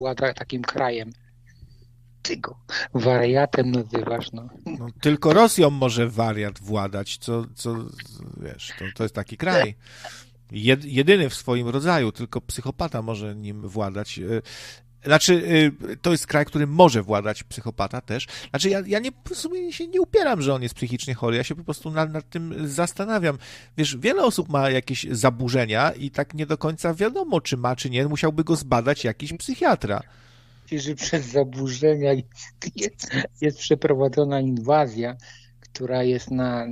włada takim krajem. Ty go wariatem nazywasz, no. No, tylko Rosją może wariat władać, co wiesz, to jest taki kraj. Jedyny w swoim rodzaju, tylko psychopata może nim władać. Znaczy, to jest kraj, który może władać psychopata też. Znaczy, ja nie, w sumie się nie upieram, że on jest psychicznie chory. Ja się po prostu nad tym zastanawiam. Wiesz, wiele osób ma jakieś zaburzenia i tak nie do końca wiadomo, czy ma, czy nie. Musiałby go zbadać jakiś psychiatra. Że przez zaburzenia jest przeprowadzona inwazja, która jest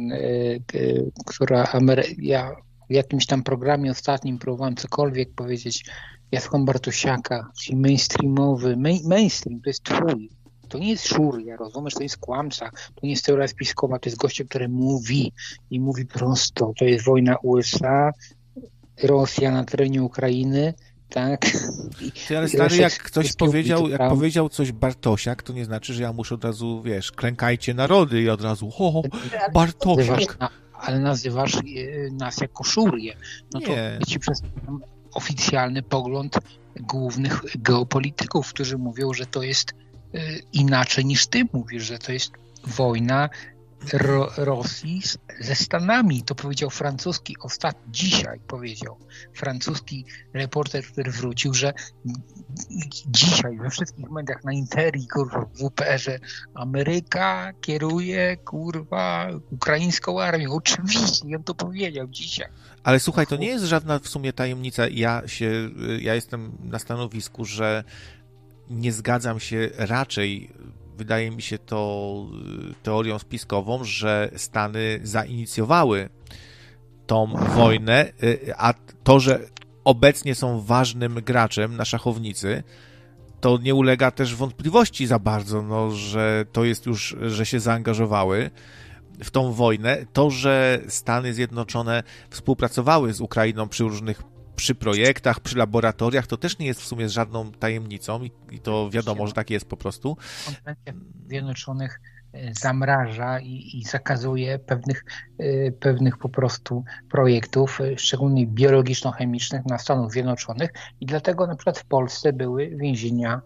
ja w jakimś tam programie ostatnim próbowałem cokolwiek powiedzieć. Ja słucham Bartosiaka, czyli mainstreamowy. Mainstream to jest twój. To nie jest Szuria, rozumiesz? To jest kłamca. To nie jest teoria spiskowa, to jest gościu, który mówi i mówi prosto. To jest wojna USA, Rosja na terenie Ukrainy, tak? Ale stary, jak ktoś powiedział coś Bartosiak, to nie znaczy, że ja muszę od razu, wiesz, klękajcie narody i od razu Bartosiak. Ale nazywasz nas jako Szurię. No to ja ci przedstawiam oficjalny pogląd głównych geopolityków, którzy mówią, że to jest inaczej niż ty mówisz, że to jest wojna Rosji ze Stanami. To powiedział dzisiaj powiedział francuski reporter, który wrócił, że dzisiaj we wszystkich mediach na Interii, kurwa, w WPR-ze Ameryka kieruje, kurwa, ukraińską armią. Oczywiście, on to powiedział dzisiaj. Ale słuchaj, to nie jest żadna w sumie tajemnica. Ja jestem na stanowisku, że nie zgadzam się raczej. Wydaje mi się to teorią spiskową, że Stany zainicjowały tą wojnę, a to, że obecnie są ważnym graczem na szachownicy, to nie ulega też wątpliwości za bardzo, no, że to jest już, że się zaangażowały w tą wojnę. To, że Stany Zjednoczone współpracowały z Ukrainą przy projektach, przy laboratoriach, to też nie jest w sumie żadną tajemnicą i to wiadomo, że tak jest po prostu. Konwencja Zjednoczonych zamraża i zakazuje pewnych po prostu projektów, szczególnie biologiczno-chemicznych na Stanów Zjednoczonych i dlatego na przykład w Polsce były więzienia,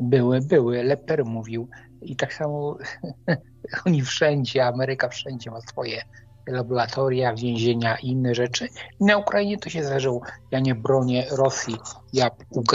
Leper mówił i tak samo oni wszędzie, Ameryka wszędzie ma swoje laboratoria, więzienia i inne rzeczy. I na Ukrainie to się zdarzyło. Ja nie bronię Rosji. Ja u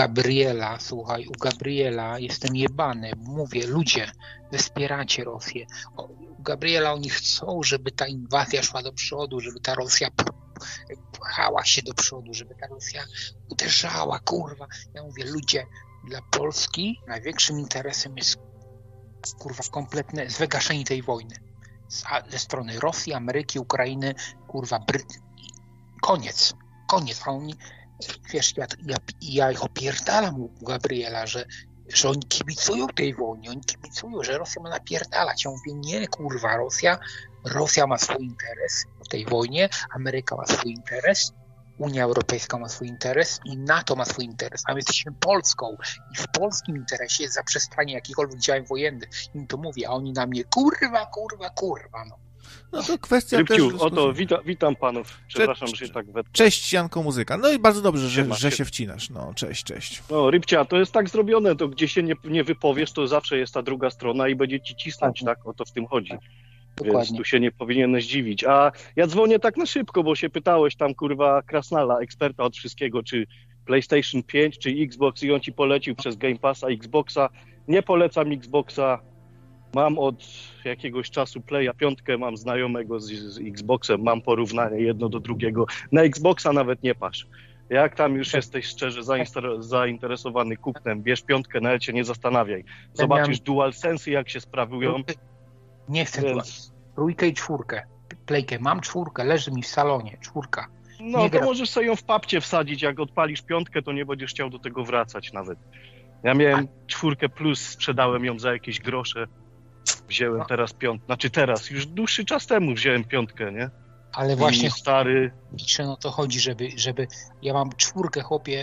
Gabriela jestem jebany. Mówię, ludzie, wspieracie Rosję. U Gabriela oni chcą, żeby ta inwazja szła do przodu, żeby ta Rosja pchała się do przodu, żeby ta Rosja uderzała, kurwa. Ja mówię, ludzie, dla Polski największym interesem jest, kurwa, kompletne zwygaszenie tej wojny. Ze strony Rosji, Ameryki, Ukrainy, kurwa, koniec. A oni, wiesz, ja ich opierdalam u Gabriela, że oni kibicują tej wojnie, oni kibicują, że Rosja ma napierdalać. Ja mówię, nie, kurwa, Rosja ma swój interes w tej wojnie, Ameryka ma swój interes, Unia Europejska ma swój interes i NATO ma swój interes, a my jesteśmy Polską i w polskim interesie jest zaprzestanie jakichkolwiek działań wojennych. Im to mówię, a oni na mnie kurwa, no. No to kwestia Rybciu, też... oto, witam panów. Przepraszam, że się tak wetnę. Cześć, Janko Muzyka. No i bardzo dobrze, że się wcinasz. No, cześć. No, Rybcia, to jest tak zrobione, to gdzie się nie wypowiesz, to zawsze jest ta druga strona i będzie ci cisnąć, tak? O to w tym chodzi. Dokładnie. Więc tu się nie powinieneś dziwić. A ja dzwonię tak na szybko, bo się pytałeś tam, kurwa, Krasnala, eksperta od wszystkiego, czy PlayStation 5, czy Xbox i on ci polecił przez Game Passa Xboxa. Nie polecam Xboxa. Mam od jakiegoś czasu Playa 5, mam znajomego z Xboxem, mam porównanie jedno do drugiego. Na Xboxa nawet nie patrz. Jak tam już jesteś szczerze zainteresowany kupnem, bierz 5, nawet się nie zastanawiaj. Zobaczysz DualSense, jak się sprawują. Nie chcę trójkę i 4. Playkę. Mam 4, leży mi w salonie, 4. No to możesz sobie ją w papcie wsadzić, jak odpalisz 5, to nie będziesz chciał do tego wracać nawet. Ja miałem 4 plus, sprzedałem ją za jakieś grosze. Wziąłem teraz 5, już dłuższy czas temu wziąłem 5, nie? Ale właśnie stary. No to chodzi, żeby ja mam 4, chłopie,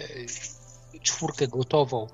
4 gotową.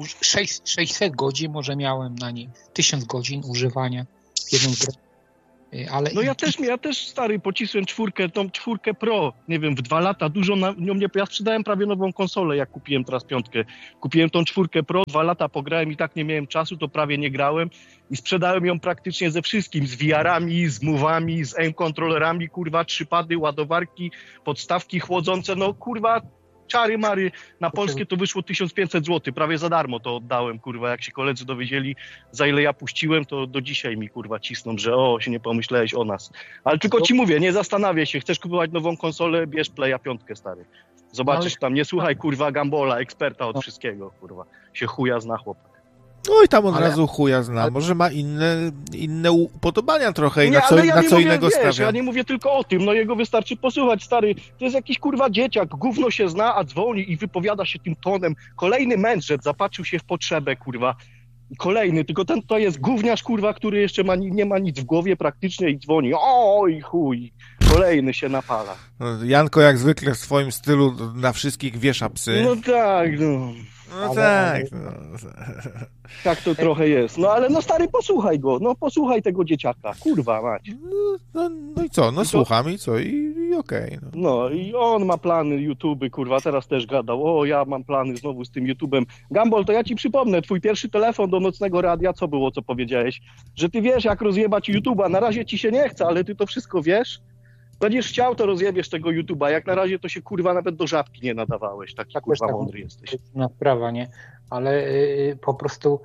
600 godzin może miałem na niej, 1000 godzin używania jedną grę. Ale No ja też stary, pocisłem tą 4 Pro, nie wiem, w 2 lata, ja sprzedałem prawie nową konsolę, jak kupiłem teraz 5. Kupiłem tą 4 Pro, 2 lata pograłem i tak nie miałem czasu, to prawie nie grałem i sprzedałem ją praktycznie ze wszystkim, z VR-ami, z mówami, z aim-kontrolerami, kurwa, 3 pady, ładowarki, podstawki chłodzące, no kurwa, czary mary, na polskie to wyszło 1500 zł, prawie za darmo to oddałem, kurwa, jak się koledzy dowiedzieli, za ile ja puściłem, to do dzisiaj mi, kurwa, cisną, że się nie pomyślałeś o nas. Ale tylko ci mówię, nie zastanawiaj się, chcesz kupować nową konsolę, bierz Playa 5, stary. Zobaczysz tam, nie słuchaj, kurwa, Gambola, eksperta od wszystkiego, kurwa, się chuja zna chłopak. No i tam od razu chuja zna. Może ma inne upodobania trochę i nie, na co innego stawia. Ja nie mówię tylko o tym, no jego wystarczy posłuchać, stary. To jest jakiś kurwa dzieciak, gówno się zna, a dzwoni i wypowiada się tym tonem. Kolejny mędrzec zapatrzył się w potrzebę, kurwa. Kolejny, tylko ten to jest gówniarz, kurwa, który jeszcze nie ma nic w głowie praktycznie i dzwoni. Oj chuj, kolejny się napala. Janko jak zwykle w swoim stylu na wszystkich wiesza psy. No tak, no. No tak. Tak to trochę jest. No ale no stary, posłuchaj go. No posłuchaj tego dzieciaka. Kurwa mać. No i co? No słucham i co? I okej. No i on ma plany YouTube, kurwa, teraz też gadał. Ja mam plany znowu z tym YouTube'em. Gumball, to ja ci przypomnę, twój pierwszy telefon do nocnego radia, co było, co powiedziałeś? Że ty wiesz, jak rozjebać YouTube'a. Na razie ci się nie chce, ale ty to wszystko wiesz. Będziesz chciał, to rozjebiesz tego YouTube'a. Jak na razie to się, kurwa, nawet do żabki nie nadawałeś. Taki, tak, kurwa, mądry jesteś. Na sprawa, nie? Ale po prostu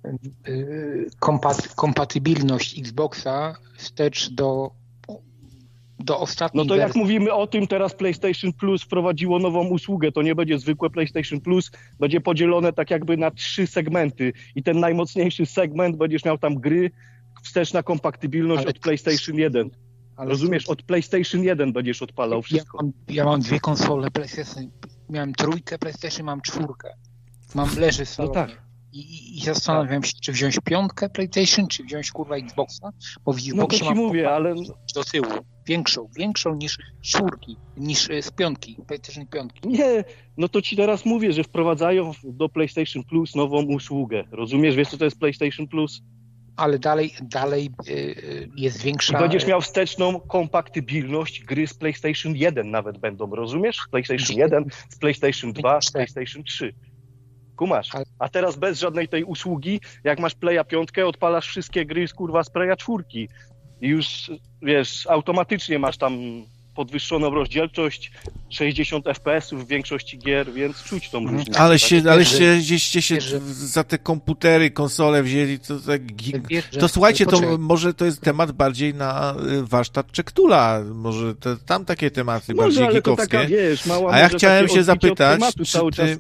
kompatybilność Xboxa wstecz do ostatnich. No to jak mówimy o tym, teraz PlayStation Plus wprowadziło nową usługę. To nie będzie zwykłe PlayStation Plus. Będzie podzielone tak jakby na 3 segmenty. I ten najmocniejszy segment będziesz miał tam gry wsteczna kompatybilność od PlayStation 1. Ale rozumiesz, od PlayStation 1 będziesz odpalał wszystko. Ja mam 2 konsole PlayStation. Miałem 3 PlayStation, mam 4. Leży w salonie. No tak. I zastanawiam się, czy wziąć 5 PlayStation, czy wziąć kurwa Xboxa, bo w Xboxie no to ci mówię, ale do tyłu. Większą niż 4, niż z 5, PlayStation 5. Nie, no to ci teraz mówię, że wprowadzają do PlayStation Plus nową usługę. Rozumiesz, wiesz co to jest PlayStation Plus? Ale dalej jest większa... I będziesz miał wsteczną kompatybilność, gry z PlayStation 1 nawet będą, rozumiesz? PlayStation 1, z PlayStation 2, z PlayStation 3. Kumasz? A teraz bez żadnej tej usługi, jak masz Playa 5, odpalasz wszystkie gry z kurwa z Playa 4 i już, wiesz, automatycznie masz tam podwyższoną rozdzielczość, 60 FPS-ów w większości gier, więc czuć tą różnicę. Ale gdzieście się za te komputery, konsole wzięli, to tak... To słuchajcie, to może to jest temat bardziej na warsztat Czektula, może tam takie tematy bardziej geekowskie. A ja chciałem się zapytać, czy ty...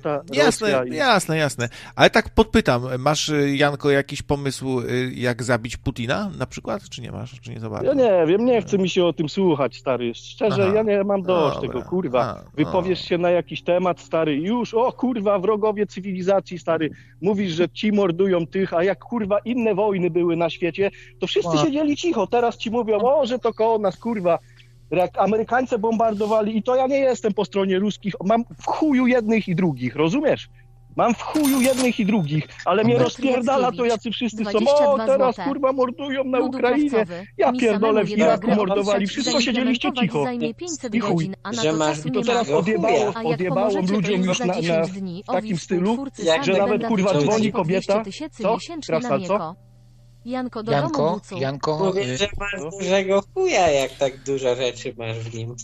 Jasne. Ale tak podpytam, masz, Janko, jakiś pomysł, jak zabić Putina na przykład, czy nie masz, czy nie za bardzo? Ja nie wiem, nie chce mi się o tym słuchać, stary. Szczerze, ja nie mam dość tego, kurwa. Wypowiesz się na jakiś temat, stary, już, kurwa, wrogowie cywilizacji, stary. Mówisz, że ci mordują tych, a jak, kurwa, inne wojny były na świecie, to wszyscy siedzieli cicho. Teraz ci mówią, że to koło nas, kurwa. Jak Amerykańcy bombardowali i to ja nie jestem po stronie ruskich, mam w chuju jednych i drugich, rozumiesz? Mam w chuju jednych i drugich, ale mnie rozpierdala to, jacy wszyscy są. Teraz kurwa mordują na Ukrainie. Ja pierdolę, w Iraku mordowali. Wszystko siedzieliście cicho. I chuj. I to teraz odjebałam ludziom już w takim stylu, że nawet kurwa dzwoni kobieta. Co? Krasna, co? Janko, do domu, Janko. Mówię, że masz dużego chuja, jak tak dużo rzeczy masz w nim.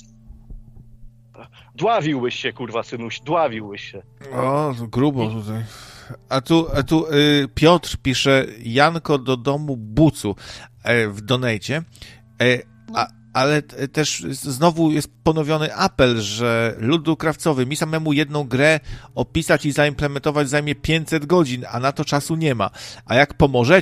Dławiłbyś się, kurwa, synuś, dławiłbyś się. O, grubo tutaj. A tu Piotr pisze, Janko do domu bucu w donejcie. Ale też znowu jest ponowiony apel, że ludu krawcowy, mi samemu jedną grę opisać i zaimplementować zajmie 500 godzin, a na to czasu nie ma. A jak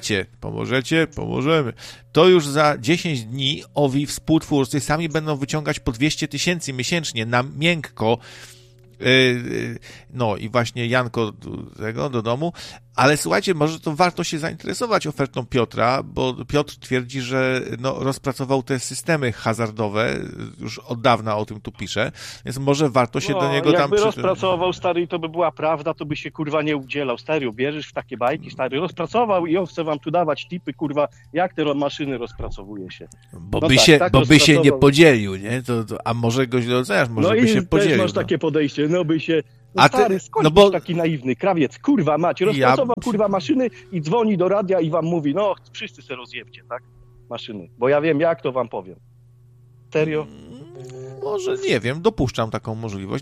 pomożemy. To już za 10 dni owi współtwórcy sami będą wyciągać po 200 000 miesięcznie na miękko. No i właśnie Janko do domu, Ale słuchajcie, może to warto się zainteresować ofertą Piotra, bo Piotr twierdzi, że rozpracował te systemy hazardowe, już od dawna o tym tu pisze, więc może warto się do niego tam... Jakby rozpracował, stary, i to by była prawda, to by się, kurwa, nie udzielał. Stary, bierzesz w takie bajki, stary, rozpracował i on chce wam tu dawać tipy, kurwa, jak te maszyny rozpracowuje się. Bo by się nie podzielił, nie? A może go źle oceniasz, może by się podzielił. No i też masz takie podejście, by się... stary, skąd bo... taki naiwny krawiec, kurwa macie, rozpracował kurwa maszyny i dzwoni do radia i wam mówi, wszyscy se rozjebcie, tak? Maszyny. Bo ja wiem, jak to wam powiem. Serio? Może nie wiem, dopuszczam taką możliwość.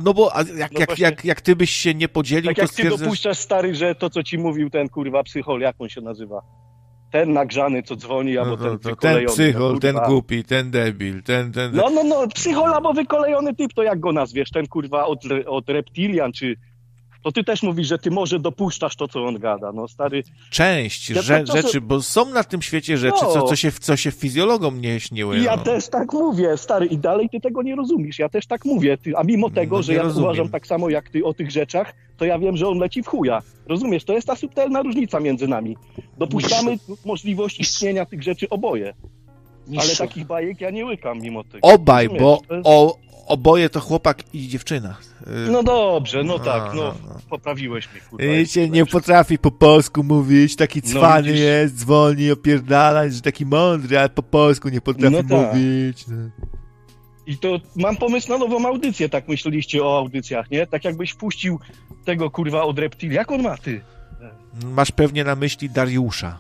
Jak ty byś się nie podzielił, tak to jak ty dopuszczasz, stary, że to, co ci mówił ten kurwa psychol, jak on się nazywa? Ten nagrzany, co dzwoni, albo ten wykolejony. Ten psychol, ten głupi, ten debil, ten... Psychol albo wykolejony typ, to jak go nazwiesz? Ten kurwa od Reptilian, czy... To ty też mówisz, że ty może dopuszczasz to, co on gada, stary... Część rzeczy, bo są na tym świecie rzeczy, co się fizjologom nie śniły. I ja też tak mówię, stary, i dalej ty tego nie rozumiesz, ja też tak mówię, a mimo tego, że ja uważam tak samo jak ty o tych rzeczach, to ja wiem, że on leci w chuja. Rozumiesz, to jest ta subtelna różnica między nami. Dopuszczamy możliwość istnienia tych rzeczy oboje. Ale takich bajek ja nie łykam mimo tego. Obaj, rozumiesz? Bo oboje to chłopak i dziewczyna. No dobrze, poprawiłeś mnie, kurwa. Wiecie, nie potrafi po polsku mówić, taki cwany jest, dzwoni, opierdala, że taki mądry, ale po polsku nie potrafi mówić. I to mam pomysł na nową audycję, tak myśleliście o audycjach, nie? Tak jakbyś wpuścił tego kurwa od Reptil. Jak on ma, ty? Masz pewnie na myśli Dariusza.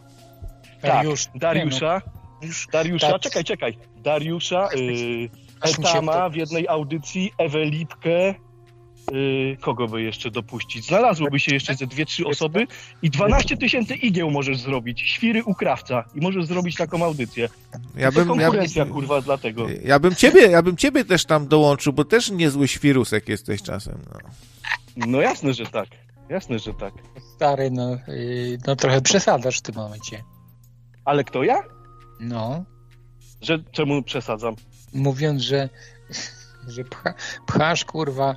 Dariusza. Czekaj. Dariusza, Etama w jednej audycji, Ewę Lipkę, kogo by jeszcze dopuścić? Znalazłoby się jeszcze ze 2-3 osoby i 12 000 igieł możesz zrobić. Świry u krawca i możesz zrobić taką audycję. Konkurencja, kurwa, dlatego. Ja bym ciebie też tam dołączył, bo też niezły świrusek jesteś czasem. No jasne, że tak. Stary, trochę przesadzasz w tym momencie. Ale kto, ja? No. Że czemu przesadzam? Mówiąc, że pchasz, kurwa...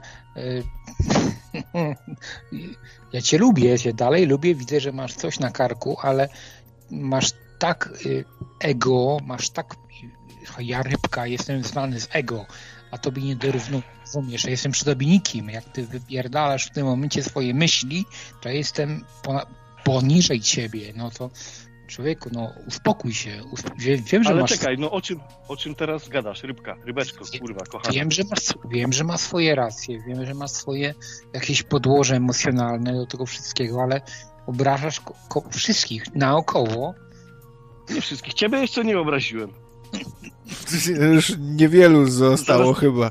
Ja cię lubię, ja cię dalej lubię, widzę, że masz coś na karku, ale masz tak ego, masz tak... Ja rybka, jestem znany z ego, a tobie nie rozumiesz, ja jestem przy tobie nikim. Jak ty wypierdalasz w tym momencie swoje myśli, to jestem poniżej ciebie, to... Człowieku, uspokój się. Wiem, że ale masz... czekaj, o czym teraz gadasz? Rybeczko, kurwa, kochana. Wiem, że masz swoje racje, wiem, że masz swoje jakieś podłoże emocjonalne do tego wszystkiego, ale obrażasz wszystkich naokoło. Nie wszystkich. Ciebie jeszcze nie obraziłem. Już niewielu zostało chyba.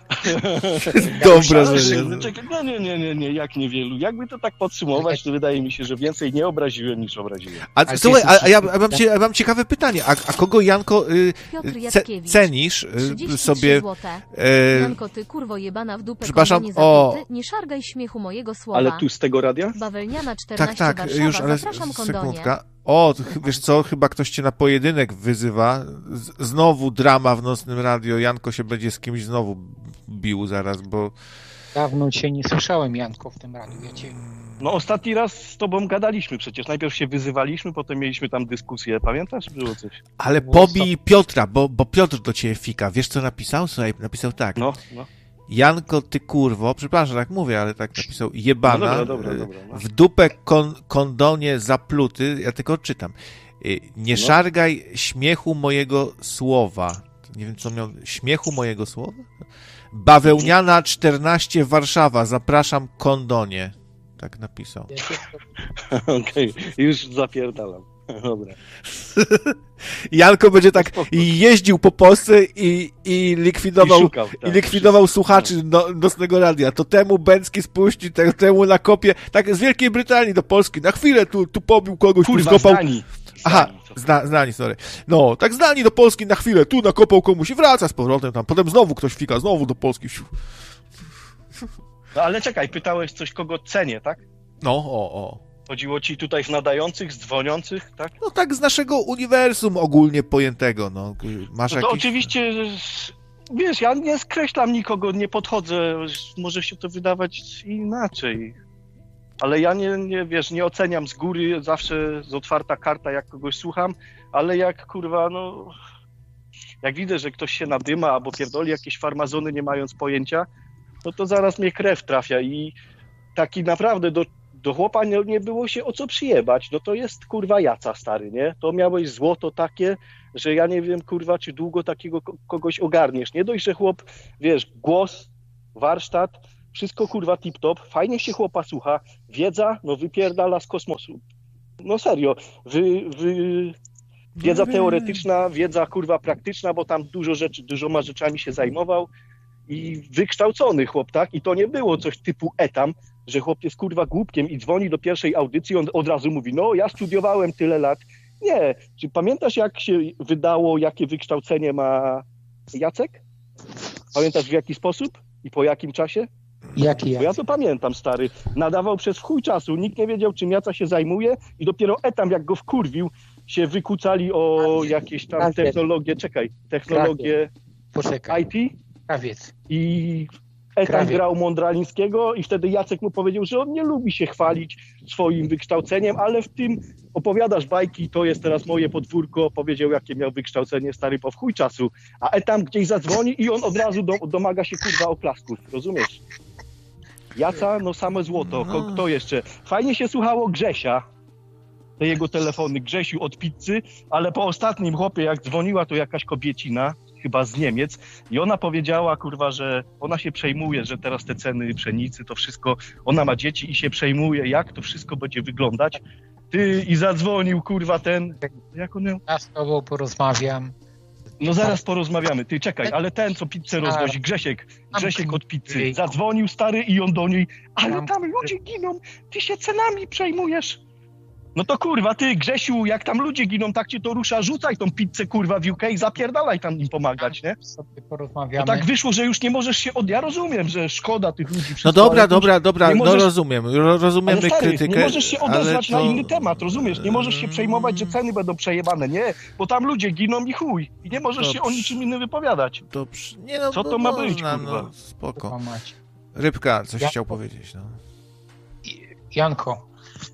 Dobre, że nie, jak niewielu. Jakby to tak podsumować, to wydaje mi się, że więcej nie obraziłem niż obraziłem. Słuchaj, ja mam ciekawe pytanie. A kogo, Janko, cenisz sobie... Janko, ty kurwo jebana w dupę, przepraszam, nie szargaj śmiechu mojego słowa. Ale tu z tego radia? Bawełniana 14 tak, Warszawa, już, ale zapraszam sekundka. Wiesz co, chyba ktoś cię na pojedynek wyzywa. Znowu drama w nocnym radio. Janko się będzie z kimś znowu bił zaraz, bo... Dawno cię nie słyszałem, Janko, w tym radiu. Ostatni raz z tobą gadaliśmy przecież. Najpierw się wyzywaliśmy, potem mieliśmy tam dyskusję. Pamiętasz? Było coś. Ale pobij Piotra, bo Piotr do ciebie fika. Wiesz, co napisał? Słuchaj, napisał tak. Janko, ty kurwo, przepraszam, tak mówię, ale tak napisał, jebana, dobra. w dupę kondonie zapluty, ja tylko czytam, nie szargaj śmiechu mojego słowa. Nie wiem, co miał, śmiechu mojego słowa? Bawełniana 14 Warszawa, zapraszam kondonie. Tak napisał. Okej, już zapierdalam. Dobra. Janko będzie tak jeździł po Polsce i likwidował słuchaczy nocnego radia. To temu Bęcki spuści, temu na kopie. Tak z Wielkiej Brytanii do Polski. Na chwilę tu pobił kogoś, tu skopał. Znani, sorry. Tak znani do Polski na chwilę. Tu nakopał komuś i wraca z powrotem tam. Potem znowu ktoś fika, znowu do Polski. Ale czekaj, pytałeś coś, kogo cenię, tak? Chodziło ci tutaj z nadających, z dzwoniących, tak? Tak z naszego uniwersum ogólnie pojętego, Masz to oczywiście, wiesz, ja nie skreślam nikogo, nie podchodzę, może się to wydawać inaczej. ale ja nie oceniam z góry, zawsze z otwarta karta, jak kogoś słucham, ale jak kurwa, no, jak widzę, że ktoś się nadyma albo pierdoli jakieś farmazony, nie mając pojęcia, no to zaraz mnie krew trafia i taki naprawdę do chłopa nie było się o co przyjebać, no to jest kurwa jaca stary, nie? To miałeś złoto takie, że ja nie wiem kurwa, czy długo takiego kogoś ogarniesz. Nie dość, że chłop, wiesz, głos, warsztat, wszystko kurwa tip-top, fajnie się chłopa słucha, wiedza, no wypierdala z kosmosu. No serio, wiedza teoretyczna, wiedza kurwa praktyczna, bo tam dużoma rzeczami się zajmował i wykształcony chłop, tak? I to nie było coś typu etam, że chłop jest kurwa głupkiem i dzwoni do pierwszej audycji, on od razu mówi, no ja studiowałem tyle lat. Nie. Czy pamiętasz, jak się wydało, jakie wykształcenie ma Jacek? Pamiętasz w jaki sposób i po jakim czasie? Jaki Bo ja to pamiętam, stary. Nadawał przez chuj czasu, nikt nie wiedział, czym Jaca się zajmuje i dopiero etam, jak go wkurwił, się wykucali o jakieś tam technologie, Poczekaj. IT Krawiec. i etam grał Mądralińskiego i wtedy Jacek mu powiedział, że on nie lubi się chwalić swoim wykształceniem, ale w tym opowiadasz bajki, to jest teraz moje podwórko, powiedział, jakie miał wykształcenie, stary, po chuj czasu, a etam gdzieś zadzwoni i on od razu domaga się kurwa oklasków, rozumiesz? Jaca, no same złoto, kto jeszcze? Fajnie się słuchało Grzesia, te jego telefony, Grzesiu od pizzy, ale po ostatnim chłopie, jak dzwoniła, to jakaś kobiecina, chyba z Niemiec, i ona powiedziała, kurwa, że ona się przejmuje, że teraz te ceny pszenicy, to wszystko, ona ma dzieci i się przejmuje, jak to wszystko będzie wyglądać. Ty, i zadzwonił, kurwa, jak on miał? Ja z tobą porozmawiam. No zaraz porozmawiamy, ty czekaj, ale ten, co pizzę rozwozi, Grzesiek od pizzy, zadzwonił, stary, i on do niej, ale tam ludzie giną, ty się cenami przejmujesz. No to kurwa, ty Grzesiu, jak tam ludzie giną, tak cię to rusza, rzucaj tą pizzę kurwa w UK i zapierdalaj tam im pomagać, nie? Sobie porozmawiamy. No tak wyszło, że już nie możesz się Ja rozumiem, że szkoda tych ludzi. No dobra, no rozumiemy stary, krytykę. Nie możesz się odezwać to... na inny temat, rozumiesz? Nie możesz się przejmować, że ceny będą przejebane, nie? Bo tam ludzie giną i chuj. I nie możesz się o niczym innym wypowiadać. Nie, no, co to ma być, kurwa? No, spoko. Rybka, coś chciał powiedzieć, no. Janko,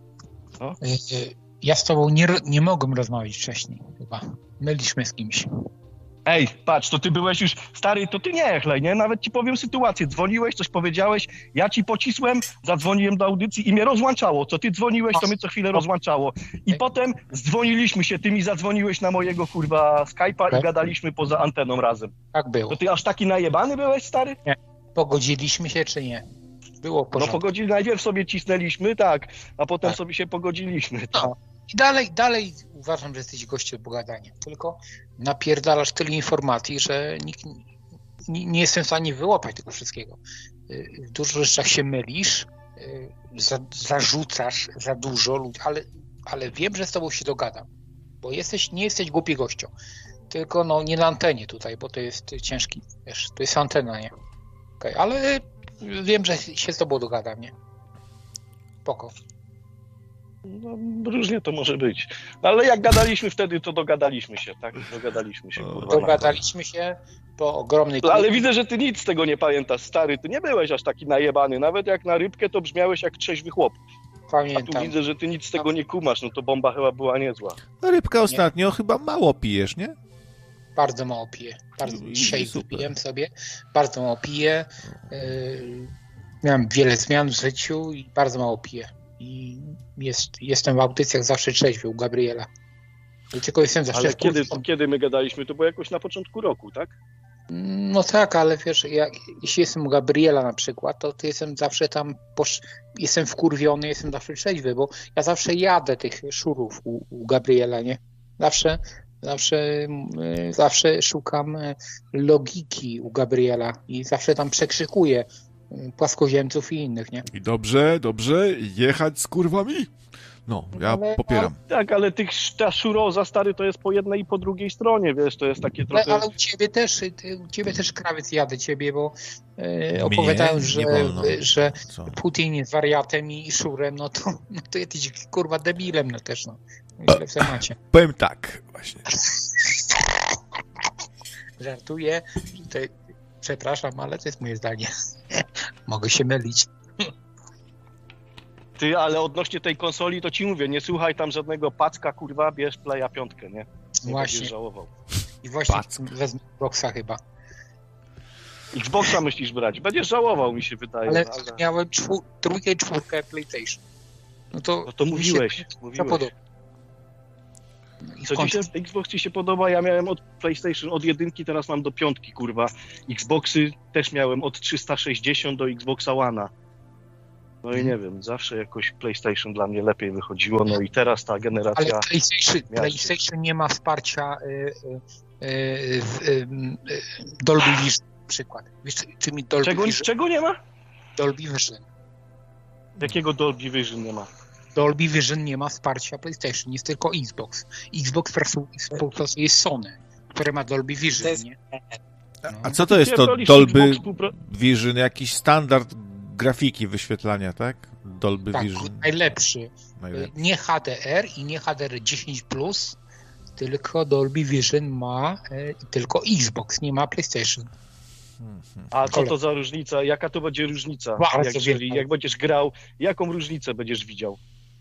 ja z tobą nie mogłem rozmawiać wcześniej, chyba. Myliśmy z kimś. Ej, patrz, to ty byłeś już stary, to ty nie chlej, nie? Nawet ci powiem sytuację. Dzwoniłeś, coś powiedziałeś, ja ci pocisłem, zadzwoniłem do audycji i mnie rozłączało. Co ty dzwoniłeś, to mnie co chwilę rozłączało. I potem zdzwoniliśmy się, ty mi zadzwoniłeś na mojego kurwa Skype'a i gadaliśmy poza anteną razem. Tak było. To ty aż taki najebany byłeś, stary? Nie. Pogodziliśmy się, czy nie? Było w porządku. No najpierw sobie cisnęliśmy, tak, a potem sobie się pogodziliśmy. Tak. No. I dalej uważam, że jesteś gościem do pogadania. Tylko napierdalasz tyle informacji, że nikt nie jestem w stanie wyłapać tego wszystkiego. W dużo rzeczach się mylisz, zarzucasz za dużo, ale wiem, że z tobą się dogadam. Bo nie jesteś głupi gością. Tylko no nie na antenie tutaj, bo to jest ciężki, wiesz, to jest antena, nie? Okay, ale wiem, że się z tobą dogadam, nie? Spoko. No, różnie to może być. No, ale jak gadaliśmy wtedy, to dogadaliśmy się, tak? Dogadaliśmy się, kurwa. Dogadaliśmy się po ogromnej... Ale widzę, że ty nic z tego nie pamiętasz, stary. Ty nie byłeś aż taki najebany. Nawet jak na rybkę, to brzmiałeś jak trzeźwy chłop. Pamiętam. A tu widzę, że ty nic z tego nie kumasz. No to bomba chyba była niezła. No rybka ostatnio chyba mało pijesz, nie? Bardzo mało piję. Dzisiaj wypiłem sobie. Bardzo mało piję. Miałem wiele zmian w życiu i bardzo mało piję. I jestem w audycjach zawsze trzeźwy u Gabriela. Tylko jestem zawsze... Ale kiedy my gadaliśmy? To było jakoś na początku roku, tak? No tak, ale wiesz, jeśli jestem u Gabriela na przykład, to jestem zawsze tam, jestem wkurwiony, jestem zawsze trzeźwy, bo ja zawsze jadę tych szurów u Gabriela, nie? Zawsze szukam logiki u Gabriela i zawsze tam przekrzykuję płaskoziemców i innych, nie? I dobrze, jechać z kurwami? No, ja popieram. Tak, ale ta szuroza, stary, to jest po jednej i po drugiej stronie, wiesz, to jest takie trochę... Ale u ciebie też krawiec jadę ciebie, bo opowiadają, że Putin jest wariatem i szurem, no to jesteś kurwa debilem, no też, no. Ile w temacie. Powiem tak, właśnie. Żartuję, przepraszam, ale to jest moje zdanie. Mogę się mylić. Ty, ale odnośnie tej konsoli, to ci mówię, nie słuchaj tam żadnego packa, kurwa, bierz Playa 5, nie? Nie Właśnie. będziesz żałował. I właśnie Pack. wezmę Xboxa chyba. Xboxa myślisz brać, będziesz żałował, mi się wydaje. Ale Ale... miałem trójkę i czwórkę PlayStation. No to, No to mówiłeś. To podoba. No i w Co ci końcu się, Xbox ci się podoba? Ja miałem od PlayStation od 1, teraz mam do 5, kurwa. Xboxy też miałem od 360 do Xboxa One'a. No i nie wiem, zawsze jakoś PlayStation dla mnie lepiej wychodziło, no i teraz ta ale generacja... PlayStation nie ma wsparcia Dolby Vision na przykład. Wiesz, czym Dolby Vision? Czego nie ma? Dolby Vision. Jakiego Dolby Vision nie ma? Dolby Vision nie ma wsparcia PlayStation, jest tylko Xbox. Xbox współpracuje z Sony, które ma Dolby To Vision, jest- nie? A co to jest to Pierdolisz, Dolby Xbox Vision? Jakiś standard grafiki wyświetlania, tak? Dolby Tak, Vision. najlepszy. Nie HDR i nie HDR10+, tylko Dolby Vision ma tylko Xbox, nie ma PlayStation. A co to za różnica? Jaka to będzie różnica? Bardzo Jak będziesz grał, jaką różnicę będziesz widział?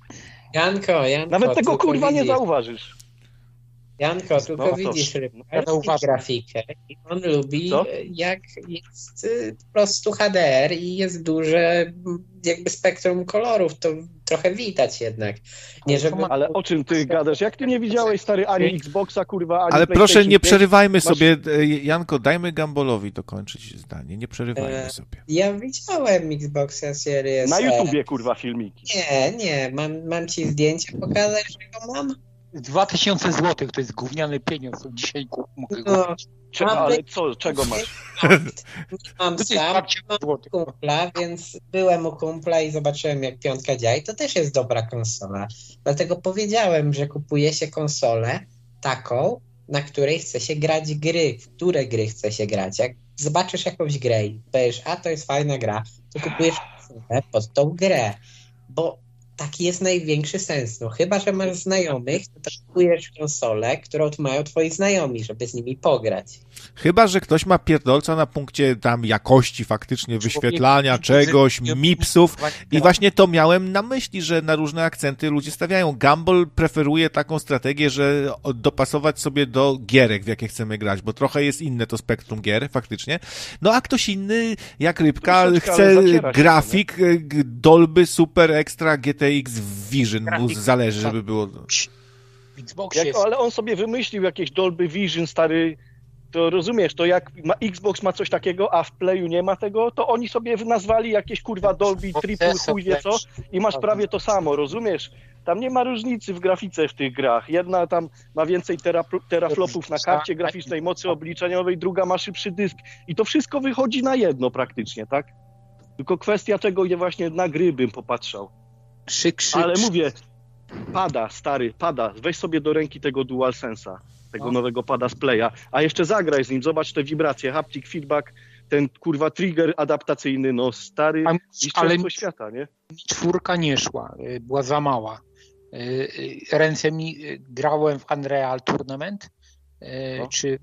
Janko, Nawet tego tylko kurwa nie widzisz. zauważysz. Janko, tylko No to- widzisz rybkę Ja i zauważam. grafikę i on lubi, Co? jak jest po prostu HDR i jest duże jakby spektrum kolorów, to trochę widać jednak. Nie żeby... Ale o czym ty gadasz? Jak ty nie widziałeś, stary, ani Xboxa, kurwa, ani Ale proszę, PlayStation nie 5? przerywajmy Masz- sobie, Janko, dajmy Gambolowi dokończyć zdanie, nie przerywajmy sobie. Ja widziałem Xboxa Series Na S. YouTubie, kurwa, filmiki. Nie, mam ci zdjęcie pokazać, że go mam? 2000 zł to jest gówniany pieniądz, dzisiaj mogę No, kupić. Ale czego masz? mam To jest sam, 2000 mam zł. kumpla, więc byłem u kumpla i zobaczyłem, jak piątka działa i to też jest dobra konsola. Dlatego powiedziałem, że kupuje się konsolę taką, na której chce się grać gry, w które gry chce się grać. Jak zobaczysz jakąś grę i powiesz, a to jest fajna gra, to kupujesz konsolę pod tą grę, bo taki jest największy sens. No chyba, że masz znajomych, to kupujesz konsolę, którą mają twoi znajomi, żeby z nimi pograć. Chyba, że ktoś ma pierdolca na punkcie tam jakości faktycznie wyświetlania czegoś, mipsów i właśnie to miałem na myśli, że na różne akcenty ludzie stawiają. Gumball preferuje taką strategię, że dopasować sobie do gierek, w jakie chcemy grać, bo trochę jest inne to spektrum gier faktycznie. No a ktoś inny, jak Rybka, Troszeczkę, chce ale zaciera się grafik Dolby Super Extra GTX Vision, mu Grafik, zależy, żeby było... W Xboxie jest Ale on sobie wymyślił jakieś Dolby Vision, stary, to rozumiesz, to jak Xbox ma coś takiego, a w Playu nie ma tego, to oni sobie nazwali jakieś kurwa Dolby Triple chuj wie co i masz prawie to samo, rozumiesz? Tam nie ma różnicy w grafice w tych grach. Jedna tam ma więcej teraflopów na karcie graficznej, mocy obliczeniowej, druga ma szybszy dysk i to wszystko wychodzi na jedno praktycznie, tak? Tylko kwestia czego właśnie na gry bym popatrzał. krzyk. Ale mówię, pada. Weź sobie do ręki tego DualSense'a, tego nowego pada z Playa, a jeszcze zagraj z nim, zobacz te wibracje, haptic feedback, ten kurwa trigger adaptacyjny, no stary, Ale mistrzostwo świata, nie? czwórka nie szła, była za mała. Ręce mi grałem w Unreal Tournament, No. czy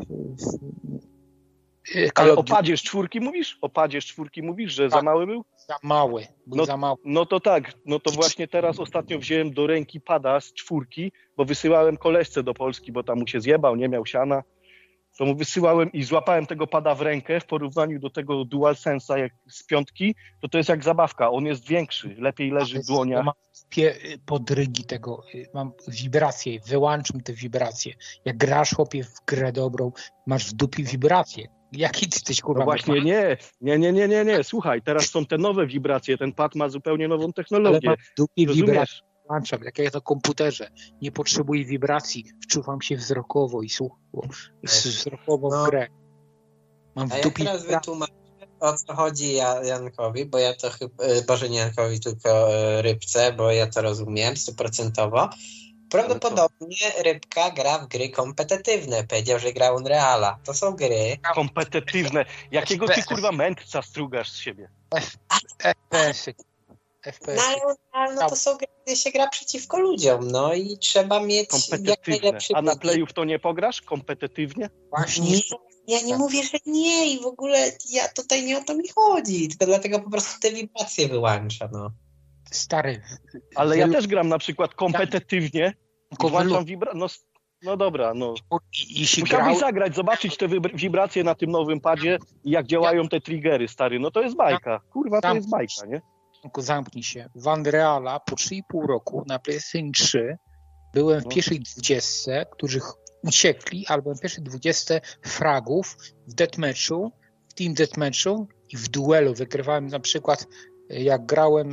Ale o padzie z czwórki mówisz? Że za Tak. mały był? za mały, był za mały. No to tak, no to właśnie teraz ostatnio wziąłem do ręki pada z czwórki, bo wysyłałem koleżce do Polski, bo tam mu się zjebał, nie miał siana. To mu wysyłałem i złapałem tego pada w rękę w porównaniu do tego DualSense'a jak z piątki, to jest jak zabawka, on jest większy, lepiej leży w dłoniach. Mam podrygi tego, mam wibracje, wyłączam te wibracje. Jak grasz, chłopie, w grę dobrą, masz w dupie wibracje. Jaki ty jesteś, kurwa? No właśnie nie, słuchaj, teraz są te nowe wibracje, ten pad ma zupełnie nową Ale technologię, mam w dupie wibracje. rozumiesz? Włączam, jak ja na komputerze. Nie potrzebuję wibracji, wczuwam się wzrokowo i wzrokowo w grę. Mam A w ja dupie teraz wibracje. wytłumaczę, o co chodzi Jankowi, bo ja to chyba, Boże nie Jankowi, tylko Rybce, bo ja to rozumiem 100%. Prawdopodobnie Rybka gra w gry kompetytywne. Powiedział, że gra Unreala. To są gry. Kompetytywne. Jakiego ty kurwa mędrca strugasz z siebie? FPS-y. No ale Unreal to są gry, gdzie się gra przeciwko ludziom, no i trzeba mieć jak Kompetywne. najlepszy A na wynik. Playu w to nie pograsz? Kompetytywnie? Właśnie. Nie, ja nie mówię, że nie i w ogóle ja tutaj nie o to mi chodzi, tylko dlatego po prostu te wibracje wyłącza, no. Stary. Ale ja też gram na przykład kompetytywnie. Włączam no dobra, no. Jeśli Musiałbyś zagrać, zobaczyć te wibracje na tym nowym padzie i jak działają te triggery, stary. No to jest bajka. Kurwa, to jest bajka, nie? Zamknij się. W Unreala po 3,5 roku na PlayStation 3 byłem w pierwszej 20, których uciekli, albo w pierwszej 20 fragów w deathmatchu, w team deathmatchu i w duelu. Wygrywałem na przykład, jak grałem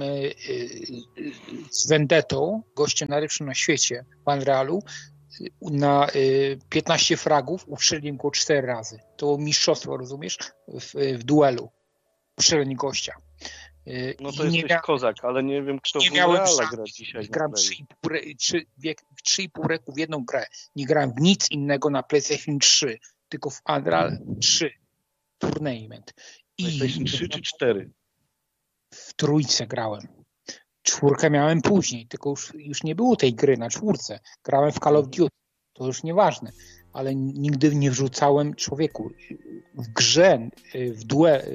z Vendettą, gościem najlepszym na świecie w Unrealu, na 15 fragów ustrzeliłem go 4 razy. To było mistrzostwo, rozumiesz? W duelu. Ustrzelenie gościa. No to jesteś kozak, ale nie wiem, kto w Unreala gra dzisiaj. Gram 3,5 roku w jedną grę. Nie grałem w nic innego na PlayStation 3, tylko w Unreal 3 Tournament. PlayStation 3 czy 4? W trójce grałem. 4 miałem później, tylko już nie było tej gry na 4. Grałem w Call of Duty, to już nieważne, ale nigdy nie wrzucałem człowieku w grze, w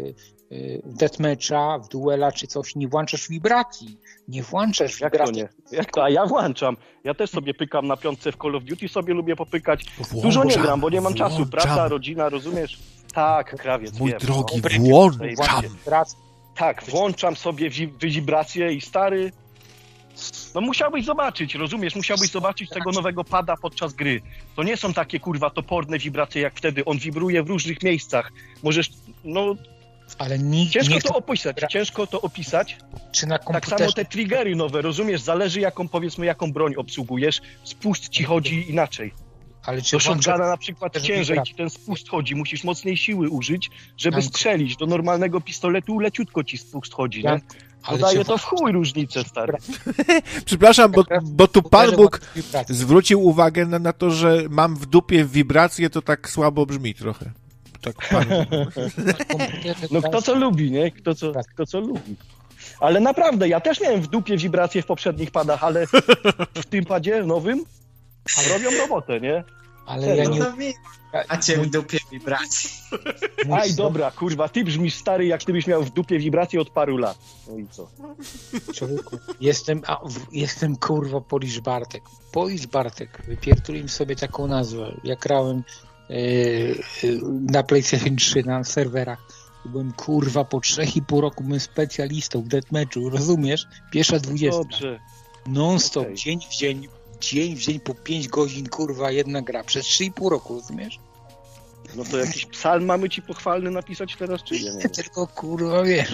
deathmatcha, w duela czy coś, nie włączasz wibracji. Nie włączasz wibracji. Jak to nie? Jak to? A ja włączam. Ja też sobie pykam na 5 w Call of Duty, sobie lubię popykać. Dużo nie gram, bo nie mam czasu. Praca, rodzina, rozumiesz? Tak, krawiec, mój wiem. drogi, włączam. Tak, włączam sobie wibracje i stary... No musiałbyś zobaczyć, rozumiesz? Musiałbyś zobaczyć tego nowego pada podczas gry. To nie są takie, kurwa, toporne wibracje jak wtedy. On wibruje w różnych miejscach. Możesz, no... Ale ciężko to opisać. Czy na komputerze... Tak samo te triggery nowe, rozumiesz? Zależy jaką broń obsługujesz. Spust ci chodzi inaczej. Ale czy do shotguna na przykład ciężej ci ten spust chodzi. Musisz mocniej siły użyć, żeby strzelić. Do normalnego pistoletu leciutko ci spust chodzi, nie? Daje to w chuj różnicę, stary. Przepraszam, bo tu Pan Bóg zwrócił uwagę na to, że mam w dupie wibracje, to tak słabo brzmi trochę. Tak, Pan no kto co lubi, nie? Kto co lubi. Ale naprawdę, ja też miałem w dupie wibracje w poprzednich padach, ale w tym padzie nowym robią robotę, nie? Ale ja nie... A cię w dupie wibracji. Aj, dobra, kurwa, ty brzmisz stary, jak ty byś miał w dupie wibracje od paru lat. No i co? Człowieku, jestem kurwa Polish Bartek. Polish Bartek, wypierduliłem sobie taką nazwę. Jak grałem na PlayStation 3 na serwerach. Byłem kurwa po 3,5 roku byłem specjalistą w deathmatchu, rozumiesz? Pierwsza 20. Dobrze. Non-stop, okay. Dzień w dzień po 5 godzin, kurwa, jedna gra. Przez 3,5 roku, rozumiesz? No to jakiś psalm mamy ci pochwalny napisać teraz, czy nie? Tylko, kurwa, wiesz...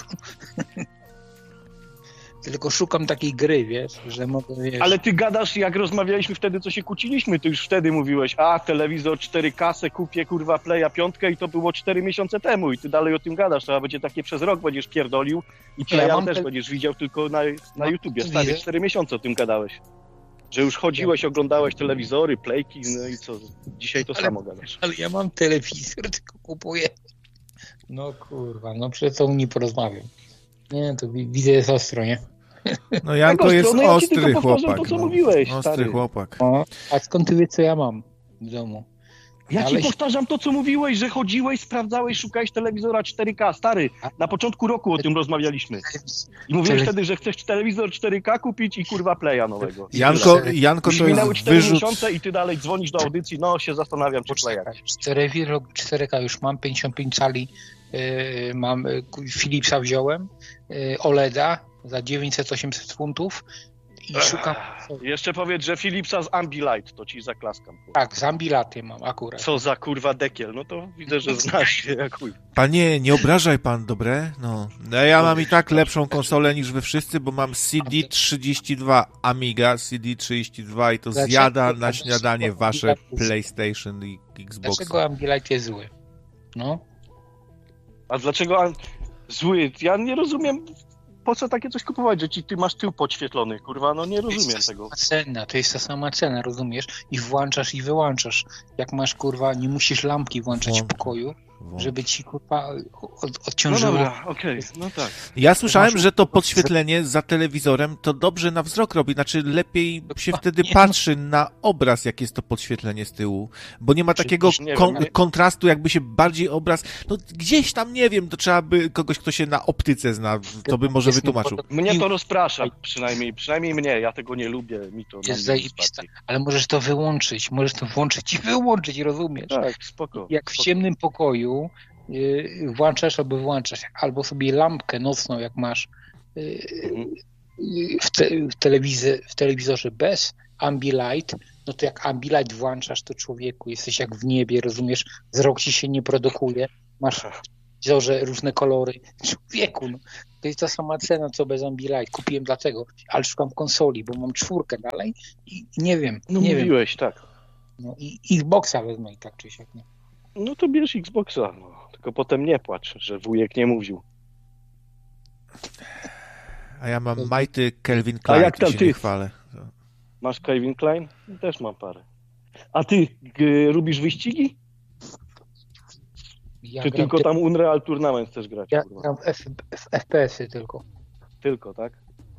Tylko szukam takiej gry, wiesz, że mogę, wiesz... Ale ty gadasz, jak rozmawialiśmy wtedy, co się kłóciliśmy, ty już wtedy mówiłeś, telewizor 4K se kupię, kurwa, Playa 5 i to było 4 miesiące temu i ty dalej o tym gadasz, to będzie takie przez rok będziesz pierdolił i Playa też będziesz widział tylko na YouTubie, stary, 4 miesiące o tym gadałeś. Że już chodziłeś, oglądałeś telewizory, playki, no i co, dzisiaj to samo gadasz. Ale ja mam telewizor, tylko kupuję. No kurwa, no przecież to nie porozmawiam. Nie, to widzę jest ostro, nie? No Janko jest ostry chłopak. To, co mówiłeś, ostry stary. Chłopak. No, a skąd ty wiesz, co ja mam w domu? Ja ci powtarzam to, co mówiłeś, że chodziłeś, sprawdzałeś, szukałeś telewizora 4K. Stary, na początku roku o tym rozmawialiśmy. I mówiłeś wtedy, że chcesz telewizor 4K kupić i kurwa Playa nowego. Janko to minęły jest 4 miesiące i ty dalej dzwonisz do audycji, się zastanawiam, czy Playa. 4K już mam, 55 cali, mam Philipsa wziąłem, OLEDa za 900-800 funtów. I szukam... Jeszcze powiedz, że Philipsa z Ambilight, to ci zaklaskam. Tak, z Ambilighty mam akurat. Co za kurwa dekiel, no to widzę, że znasz się jak chuj. Panie, nie obrażaj pan, dobre? No ja mam i tak lepszą konsolę niż wy wszyscy, bo mam CD32 Amiga, CD32 i to zjada na śniadanie wasze PlayStation i Xbox. Dlaczego Ambilight jest zły? No. A dlaczego zły? Ja nie rozumiem... Po co takie coś kupować, że ty masz tył podświetlony, kurwa, no nie rozumiem tego. To jest ta sama cena, rozumiesz? I włączasz i wyłączasz. Jak masz, kurwa, nie musisz lampki włączać w pokoju, żeby ci kurwa No odciążyło. dobra, okej, no tak. Ja słyszałem, że to podświetlenie za telewizorem to dobrze na wzrok robi, znaczy lepiej się wtedy patrzy na obraz, jak jest to podświetlenie z tyłu, bo nie ma takiego nie wiem, ale- kontrastu, jakby się bardziej obraz, no gdzieś tam, nie wiem, to trzeba by kogoś, kto się na optyce zna, to by może wytłumaczył. Mnie to rozprasza, przynajmniej mnie, ja tego nie lubię, mi to Jest zajebiste, ale możesz to wyłączyć, i wyłączyć, rozumiesz? Tak, spoko. Jak w spoko. ciemnym pokoju włączasz albo wyłączasz, albo sobie lampkę nocną, jak masz w telewizorze bez Ambilight, no to jak Ambilight włączasz, to człowieku, jesteś jak w niebie, rozumiesz? Wzrok ci się nie produkuje, masz w telewizorze różne kolory. Człowieku, no, to jest ta sama cena, co bez Ambilight. Kupiłem dlatego, ale szukam konsoli, bo mam 4 dalej i nie wiem, No nie wiem. mówiłeś, tak. No, i Xboxa wezmę i tak czy siak, nie? No to bierz Xboxa, no. Tylko potem nie płacz, że wujek nie mówił. A ja mam majty Calvin A Klein, jak to tam się ty? nie chwalę. Masz Calvin Klein? Też mam parę. A ty lubisz wyścigi? Ja Czy gram tylko tam Unreal Tournament chcesz grać? Ja Kurwa? gram w FPS-y tylko. Tylko, tak?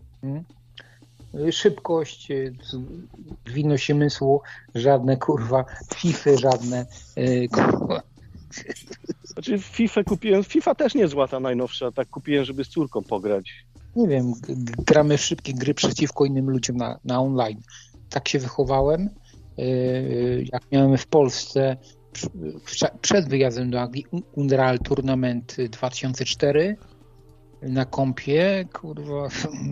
Szybkość, zwinność umysłu, żadne kurwa FIFA, żadne kurwa. Znaczy FIFA kupiłem, FIFA też nie zła ta najnowsza, tak kupiłem, żeby z córką pograć. Nie wiem, gramy w szybkie gry przeciwko innym ludziom na online. Tak się wychowałem. Jak miałem w Polsce przed wyjazdem do Anglii Unreal Tournament 2004 na kompie, kurwa,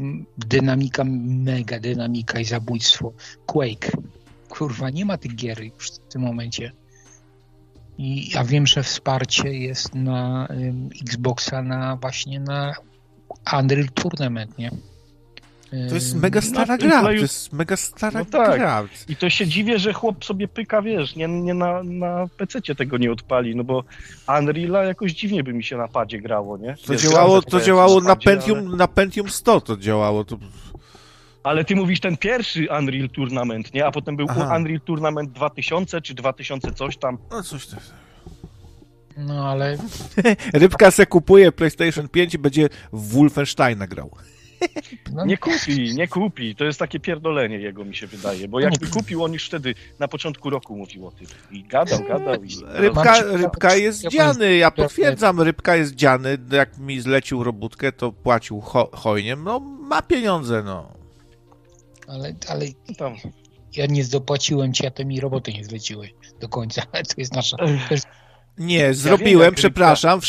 mega dynamika i zabójstwo. Quake. Kurwa, nie ma tych gier już w tym momencie. I ja wiem, że wsparcie jest na Xboxa właśnie na Unreal Tournament, nie? To jest mega stara na tym gra, to playu- jest mega stara No tak. gra. I to się dziwię, że chłop sobie pyka, wiesz, nie na PC-cie tego nie odpali, no bo Unreala jakoś dziwnie by mi się na padzie grało, nie? To Wiesz, działało, gram to FPS działało na padzie, Pentium 100 to działało. To... Ale ty mówisz ten pierwszy Unreal Tournament, nie? A potem był Aha. Unreal Tournament 2000 czy 2000 coś tam. No coś tak. No ale Rybka se kupuje PlayStation 5 i będzie w Wolfensteina grał. no, Nie kupi. To jest takie pierdolenie jego, mi się wydaje. Bo jakby kupił, on już wtedy na początku roku mówił o tym. I gadał. I... Rybka jest dziany, ja potwierdzam, Rybka jest dziany. Jak mi zlecił robótkę, to płacił hojniem. No, ma pieniądze, no. ale Tam. ja nie dopłaciłem ci, a ty mi roboty nie zleciłeś do końca. Ale to jest nasza... Nie, zrobiłem, jak przepraszam,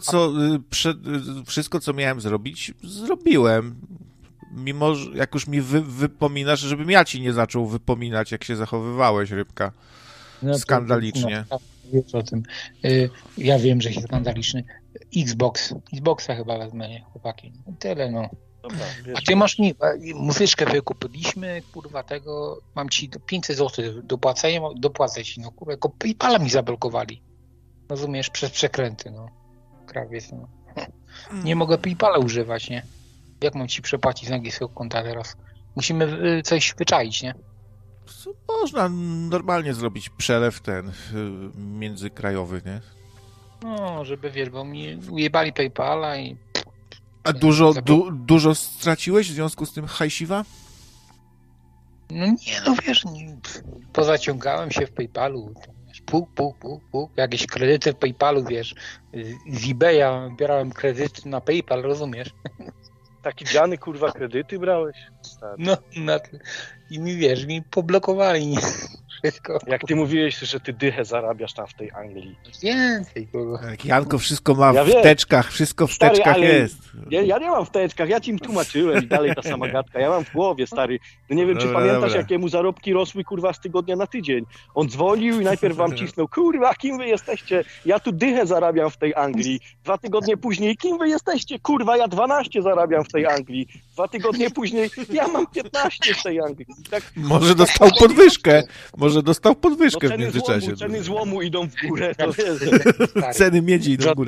wszystko, co miałem zrobić, zrobiłem. Mimo, że jak już mi wypominasz, żebym ja ci nie zaczął wypominać, jak się zachowywałeś, Rybka. No to- Skandalicznie. No, wiesz o tym. Ja wiem, że jest skandaliczny. Xboxa chyba wezmę, nie, chłopaki. Tyle, no. Dobra, wiesz, A ty masz muzyczkę wykupiliśmy, kurwa, tego, mam ci 500 zł dopłacę ci, no kurwa, tylko PayPala mi zablokowali. Rozumiesz, przez przekręty, no. Krawiec, no. Nie mogę PayPala używać, nie? Jak mam ci przepłacić z angielskiego konta teraz? Musimy coś wyczaić, nie? Można normalnie zrobić przelew międzykrajowy, nie? No, żeby wiesz, bo mi ujebali PayPala i... A dużo straciłeś w związku z tym hajsiwa? No nie, no wiesz, pozaciągałem się w PayPalu. Jakieś kredyty w PayPalu, wiesz, z eBaya bierałem kredyt na PayPal, rozumiesz? taki dziany, kurwa, kredyty brałeś? Tak. No, i mi poblokowali wszystko. Jak ty mówiłeś, że ty dychę zarabiasz tam w tej Anglii. Więcej, kurwa. Jak Janko wszystko ma Ja w wiem. teczkach, wszystko w Stary, teczkach ale jest. Ja nie mam w teczkach, ja ci im tłumaczyłem i dalej ta sama gadka. Ja mam w głowie, stary. No nie wiem, czy Dobra, pamiętasz, dobra. jakie mu zarobki rosły, kurwa, z tygodnia na tydzień. On dzwonił i najpierw wam cisnął, kurwa, kim wy jesteście? Ja tu dychę zarabiam w tej Anglii. 2 tygodnie później, kim wy jesteście? Kurwa, ja 12 zarabiam w tej Anglii. 2 tygodnie później, ja mam 15 w tej Anglii. I tak, Może dostał podwyżkę. Może dostał no podwyżkę w międzyczasie. ceny złomu idą w górę, to wiesz. Ceny miedzi idą w górę.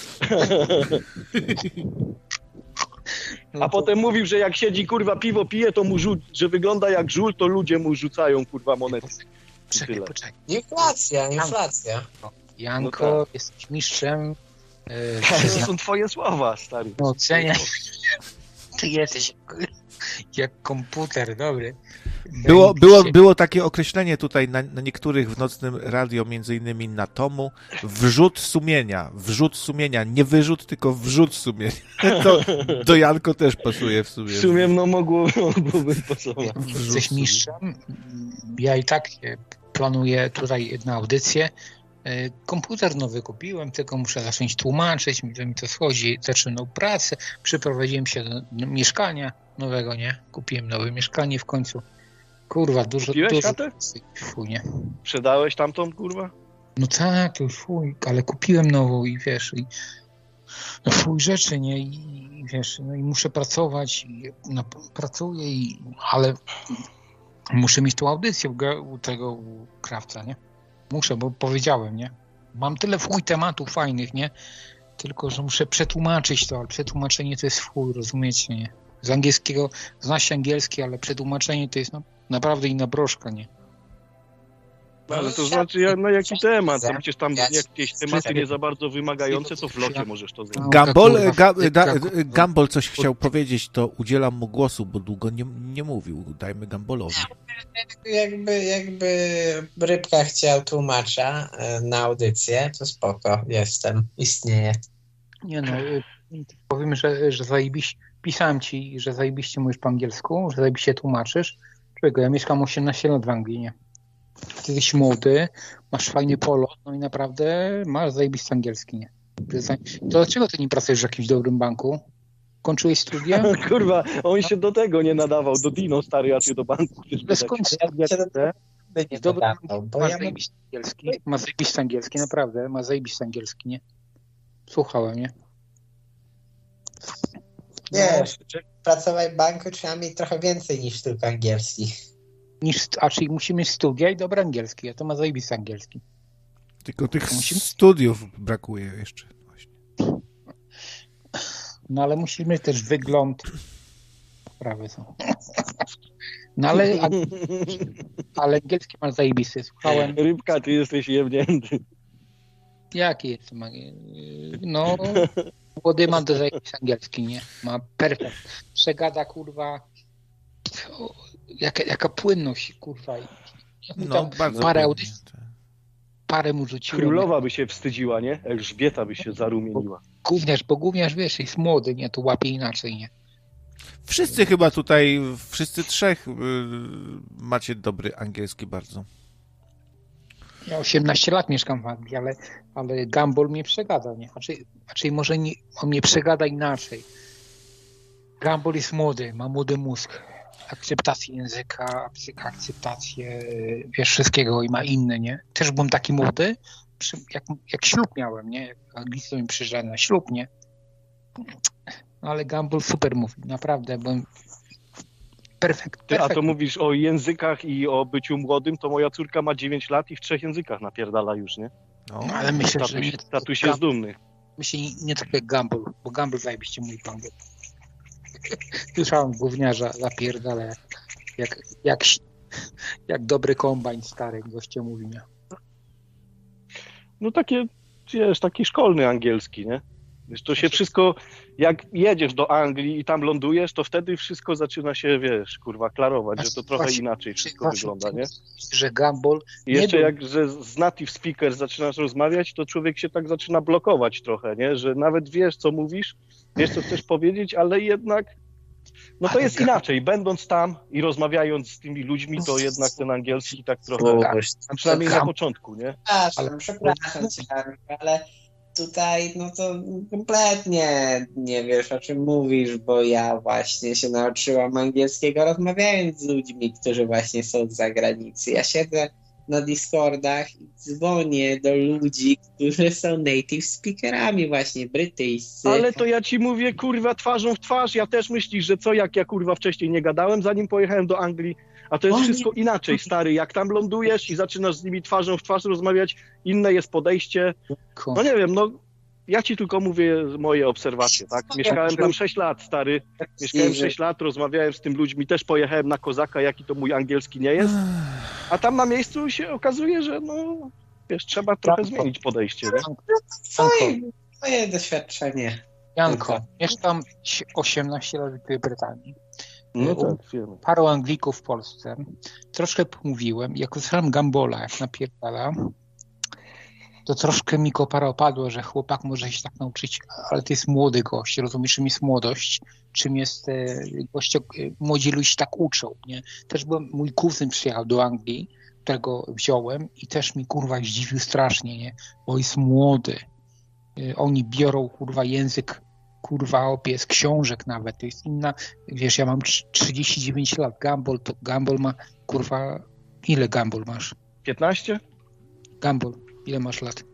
A potem mówił, że jak siedzi, kurwa, piwo pije, to mu że wygląda jak żul, to ludzie mu rzucają, kurwa, monety. Czekaj, Tyle. poczekaj. Inflacja. Janko, No tak. jesteś mistrzem. To są twoje słowa, stary. No, oceniaj. Ty jesteś jak komputer, dobry. Było takie określenie tutaj na niektórych w nocnym radio, między innymi na Tomu, wrzut sumienia, nie wyrzut, tylko wrzut sumienia. To do Janko też pasuje w sumie. W sumie no mogłoby pasować. Jesteś mistrzem. Ja i tak planuję tutaj na audycję. Komputer nowy kupiłem, tylko muszę zacząć tłumaczyć, mi to schodzi, zaczynam pracę, przyprowadziłem się do mieszkania nowego, nie? Kupiłem nowe mieszkanie w końcu. Kurwa, dużo... Kupiłeś chatę? Fuj, nie? Sprzedałeś tamtą, kurwa? No tak, to fuj, ale kupiłem nową i wiesz, no fuj rzeczy, nie? I wiesz, no i muszę pracować, pracuję, ale muszę mieć tą audycję u tego krawca, nie? Muszę, bo powiedziałem, nie? Mam tyle fuj tematów fajnych, nie? Tylko, że muszę przetłumaczyć to, ale przetłumaczenie to jest fuj, rozumiecie, nie? Z angielskiego, zna się angielski, ale przetłumaczenie to jest naprawdę inna broszka, nie? Ale to znaczy, na jaki temat? To przecież tam jakieś tematy nie za bardzo wymagające, to w locie możesz to zrobić. Gumball coś chciał powiedzieć, to udzielam mu głosu, bo długo nie mówił. Dajmy Gumbalowi. Jakby Rybka chciał tłumacza na audycję, to spoko, istnieje. Nie no, powiem, że zajebiście, pisałem ci, że zajebiście mówisz po angielsku, że zajebiście tłumaczysz. Czego? Ja mieszkam 18 lat w Anglii, nie? Ty jesteś młody, masz fajny polot, no i naprawdę masz zajebisty angielski, nie? To dlaczego ty nie pracujesz w jakimś dobrym banku? Kończyłeś studia? Kurwa, on się do tego nie nadawał, do Dino, stary, a ty do banku. Bez końca. Ma zajebisty angielski, naprawdę, ma zajebisty angielski, nie? Słuchałem, nie? Wiesz, żeby pracować w banku trzeba mieć trochę więcej niż tylko angielski. Czyli musimy mieć studia i dobry angielski, a to ma zajebisty angielski. Tylko tych studiów brakuje jeszcze. Właśnie. No ale musimy mieć też wygląd. Prawie są. No ale angielski masz zajebisty. Słuchałem. Rybka, ty jesteś jebnięty. Jaki jest? No, młody ma do zajebisty angielski, nie? Ma perfekt. Przegada, kurwa. Jaka płynność, kurwa. No, bardzo parę audycji. Parę mu rzuciłem. Królowa by się wstydziła, nie? Elżbieta by się zarumieniła. Gówniarz, wiesz, jest młody, nie? To łapie inaczej, nie? Wszyscy chyba tutaj, wszyscy trzech macie dobry angielski bardzo. Ja 18 lat mieszkam w Anglii, ale Gumball mnie przegada, nie? Znaczy może nie, on mnie przegada inaczej. Gumball jest młody, ma młody mózg. Akceptację języka, akceptację, wiesz, wszystkiego i ma inne, nie? Też byłem taki młody, jak ślub miałem, nie? Jak anglicy mi przyjeżdżali na ślub, nie? No, ale Gumball super mówi, naprawdę, byłem perfekt. A to mówisz o językach i o byciu młodym, to moja córka ma 9 lat i w 3 językach napierdala już, nie? No, ale myślę, że tatuś jest dumny. Myślę, nie tak jak Gumball, bo Gumball zajebiście mówi po angielsku. Słyszałem gówniarza zapierdala jak dobry kombajn stary, goście mówi, nie? No takie, wiesz, taki szkolny angielski, nie? Wiesz, to się wszystko, jak jedziesz do Anglii i tam lądujesz, to wtedy wszystko zaczyna się, wiesz, kurwa, klarować, że to trochę inaczej wszystko wygląda, nie? Że Gumball... I jeszcze że z native speaker zaczynasz rozmawiać, to człowiek się tak zaczyna blokować trochę, nie? Że nawet wiesz, co mówisz, wiesz, co chcesz powiedzieć, ale jednak no to jest inaczej. Będąc tam i rozmawiając z tymi ludźmi, to jednak ten angielski tak trochę, przynajmniej na początku, nie? Przepraszam cię, ale tutaj no to kompletnie nie wiesz, o czym mówisz, bo ja właśnie się nauczyłam angielskiego rozmawiając z ludźmi, którzy właśnie są z zagranicy. Ja siedzę na Discordach i dzwonię do ludzi, którzy są native speakerami właśnie, brytyjscy. Ale to ja ci mówię, kurwa, twarzą w twarz, ja też myślisz, że co, jak ja, kurwa, wcześniej nie gadałem, zanim pojechałem do Anglii, a to jest wszystko inaczej, stary, jak tam lądujesz i zaczynasz z nimi twarzą w twarz rozmawiać, inne jest podejście, no nie wiem, no ja ci tylko mówię moje obserwacje, tak? Mieszkałem tam 6 lat, stary, mieszkałem 6 lat, rozmawiałem z tym ludźmi, też pojechałem na kozaka, jaki to mój angielski nie jest, a tam na miejscu się okazuje, że no Wiesz, trzeba trochę zmienić podejście, nie? Twoje doświadczenie. Janko, mieszkam 18 lat w Wielkiej Brytanii. No tak, wiemy. Paru Anglików w Polsce. Troszkę pomówiłem. Jak usłyszałem Gambola, jak napierdala, to troszkę mi kopara opadło, że chłopak może się tak nauczyć, ale to jest młody gość, rozumiesz, czym jest młodość, czym jest gość, młodzi ludzie się tak uczą, nie? Też mój kuzyn przyjechał do Anglii, którego wziąłem i też mi, kurwa, zdziwił strasznie, nie? Bo jest młody. Oni biorą, kurwa, język, kurwa, obie z książek nawet, to jest inna, wiesz, ja mam 39 lat, Gumball ma, kurwa, ile Gumball masz? 15? Gumball, ile masz lat?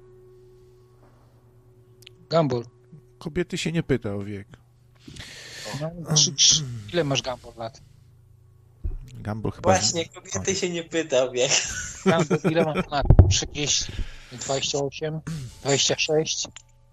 Gumball. Kobiety się nie pyta o wiek. No, ile masz Gumball lat? Gumball chyba... Właśnie, kobiety się nie pyta o wiek. Gumball, ile masz lat? 30, 28, 26?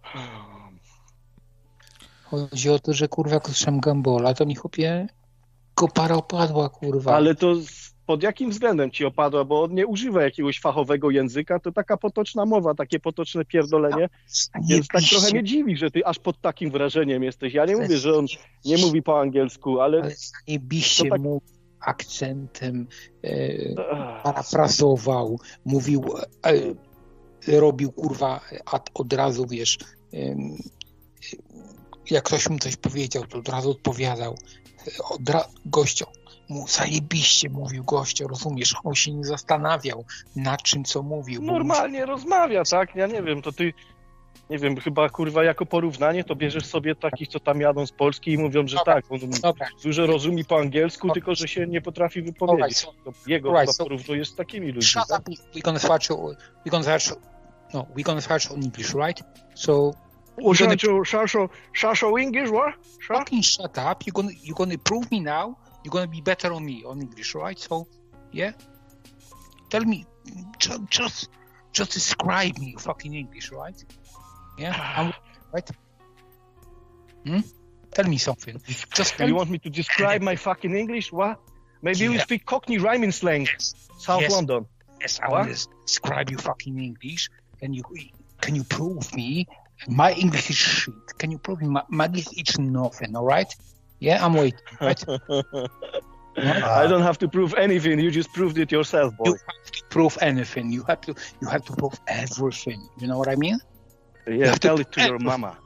Chodzi o to, że kurwa, jak słyszałem Gumballa, to mi chłopie kopara opadła, kurwa. Ale to pod jakim względem ci opadła? Bo on nie używa jakiegoś fachowego języka, to taka potoczna mowa, takie potoczne pierdolenie. Więc tak trochę mnie dziwi, że ty aż pod takim wrażeniem jesteś. Ja nie mówię, że on nie mówi po angielsku, ale zajebiście tak... mówi akcentem, parafrazował, mówił, robił kurwa od razu, wiesz, jak ktoś mu coś powiedział, to od razu odpowiadał. Gościom mu zajebiście mówił, gościu, rozumiesz? On się nie zastanawiał nad czym, co mówił. Normalnie rozmawia, tak? Ja nie wiem, to ty, nie wiem, chyba kurwa jako porównanie to bierzesz sobie takich, co tam jadą z Polski i mówią, że tak, on dużo rozumie po angielsku, tylko że się nie potrafi wypowiedzieć. Jego chyba porównuje z takimi ludźmi. Shut up, we're gonna switch on English, right? So Shasho English, what? Fucking shut up. You're gonna prove me now. You're gonna be better on me on English, right? So, yeah. Tell me, just describe me fucking English, right? Yeah, right. Tell me something. You want me to describe my fucking English? What? Maybe you speak Cockney rhyming slang, South London. Yes, I want to describe you fucking English. Can you prove me? My English is shit. Can you prove me my English is nothing, all right? Yeah, I'm waiting, right? I don't have to prove anything. You just proved it yourself, boy. You have to prove anything. You have to prove everything. You know what I mean? Yeah, tell it to your mama.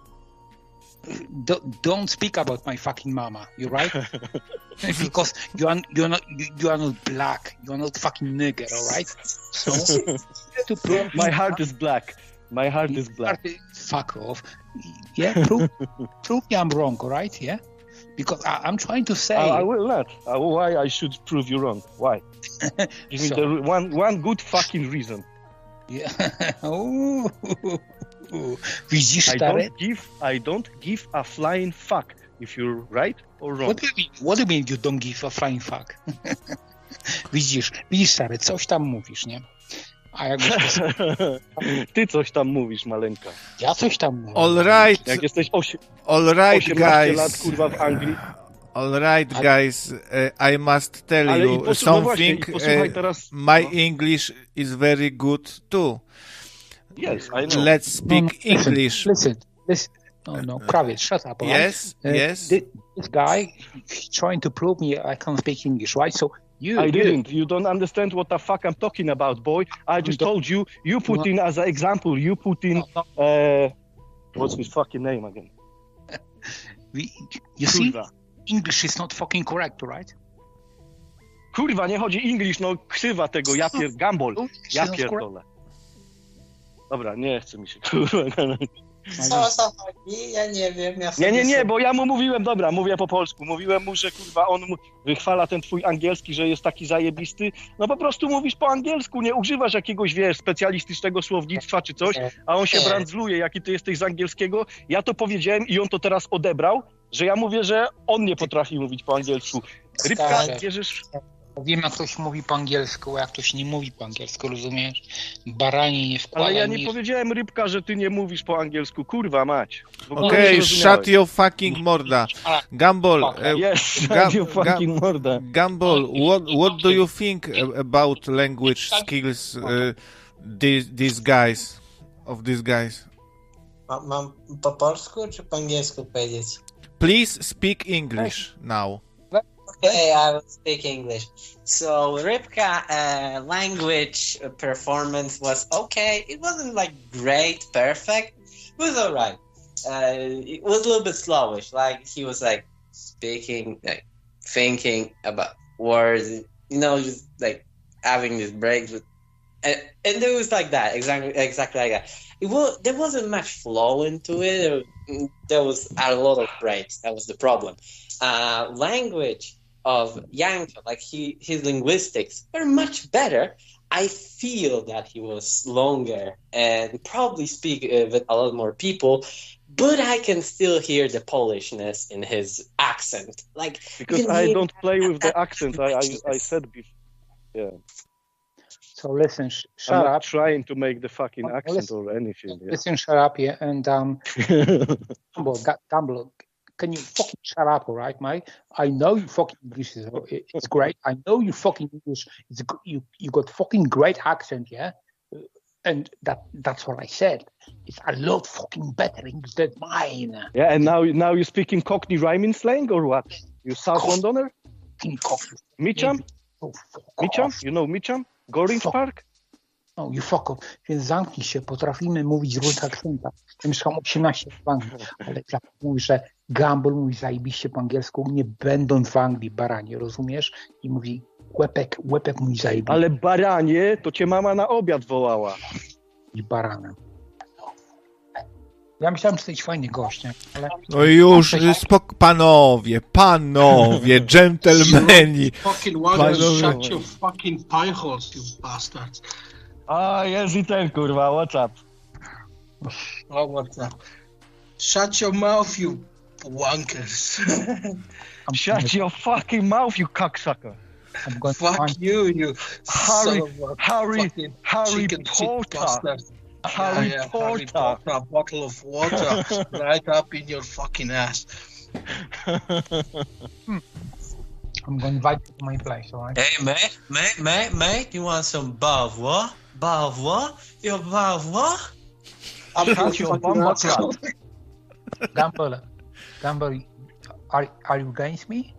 Don't speak about my fucking mama. You right? Because you are not black. You are not fucking nigger. All right? So to prove my heart is black. My heart is black. Fuck off. Yeah, prove me I'm wrong. All right? Yeah. Because I'm trying to say... I will not. Why I should prove you wrong? Why? Give me the one good fucking reason. Yeah. Widzisz, stary? I don't give a flying fuck if you're right or wrong. What do you mean you don't give a flying fuck? Widzisz, stary, coś tam mówisz, nie? A jak Ty coś tam mówisz, maleńka. Ja coś tam mówię. All right. Jak jesteś 18 guys. lat, kurwa, w Anglii. All right, guys. I must tell you something. Teraz... My English is very good too. Yes, I know. Let's speak English. Listen. No, Kravitz, shut up. Yes. This guy trying to prove me I can't speak English, right? So I didn't. You don't understand what the fuck I'm talking about, boy. I just told you. You put in as an example. You put in. What's his fucking name again? You see, English is not fucking correct, right? Kurwa, nie chodzi English, no krzywa tego, Gumball. Ja pierdolę. Dobra, nie chce mi się, kurwa. Co chodzi? Ja nie wiem. Nie, bo ja mu mówiłem, dobra, mówię po polsku. Mówiłem mu, że kurwa, on wychwala ten twój angielski, że jest taki zajebisty. No po prostu mówisz po angielsku, nie używasz jakiegoś, wiesz, specjalistycznego słownictwa czy coś, a on się brandzluje, jaki ty jesteś z angielskiego. Ja to powiedziałem i on to teraz odebrał, że ja mówię, że on nie potrafi mówić po angielsku. Rybka, bierzesz... Wiem, jak ktoś mówi po angielsku, a jak ktoś nie mówi po angielsku, rozumiesz? Baranie nie wkłada. Ale ja nie powiedziałem, Rybka, że ty nie mówisz po angielsku. Kurwa mać. Okay, shut your fucking morda. Gumball. Yes, shut your fucking morda. Gumball, what do you think about language skills these guys. Mam po polsku czy po angielsku powiedzieć? Please speak English now. Okay, I will speak English. So Rybka language performance was okay. It wasn't like great, perfect. It was alright. It was a little bit slowish. Like he was like speaking, like thinking about words. You know, just like having these breaks. And it was like that, exactly like that. There wasn't much flow into it. There was a lot of breaks. That was the problem. Language of Yanko, like his linguistics were much better. I feel that he was longer and probably speak with a lot more people, but I can still hear the Polishness in his accent. Like because I don't play with the accent. I said before. Yeah. So listen, shut I'm up. not trying to make the fucking accent or anything. Yeah. Listen, shut up, yeah, and Dumbledore, can you fucking shut up, all right, mate? I know you fucking English it's great. I know you fucking English. You got fucking great accent, yeah. And that's what I said. It's a lot fucking better English than mine. Yeah, and now you're speaking Cockney rhyming slang or what? You South Londoner? Mitcham? Oh, Mitcham? You know Mitcham? Gorings Park? No, you fuck off. Więc zamknij się, potrafimy mówić różne akcenta. Ja mieszkam 18 lat w Anglii, ale mówisz, że Gumball mówi zajebiście po angielsku, nie będąc w Anglii, baranie, rozumiesz? I mówi, łepek mówi zajebiście. Ale baranie, to cię mama na obiad wołała. I baranem. Ja myślałem, że to jest fajny gość, nie? Ale... No już, panowie, dżentelmeni. Shut your fucking pie holes, you bastards. A, jest i ten, kurwa, what's up? Oh, what's up? Shut your mouth, you wankers. Shut your fucking mouth, you cocksucker. Fuck you, you Harry Potter. Harry Potter, a bottle of water right up in your fucking ass. I'm going to invite you to my place, all right? Hey, mate, you want some bavwa? Your bavwa? Shut your bumper crap. Gumball, are you against me?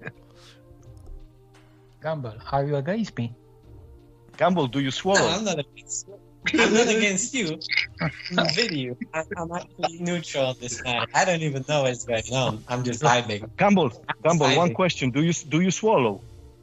Gumball, are you against me? Gumball, do you swallow? No, I'm not against you. I'm with you. I'm actually neutral on this matter. I don't even know what's going on. I'm just hiding. Gumball, one question. Do you swallow?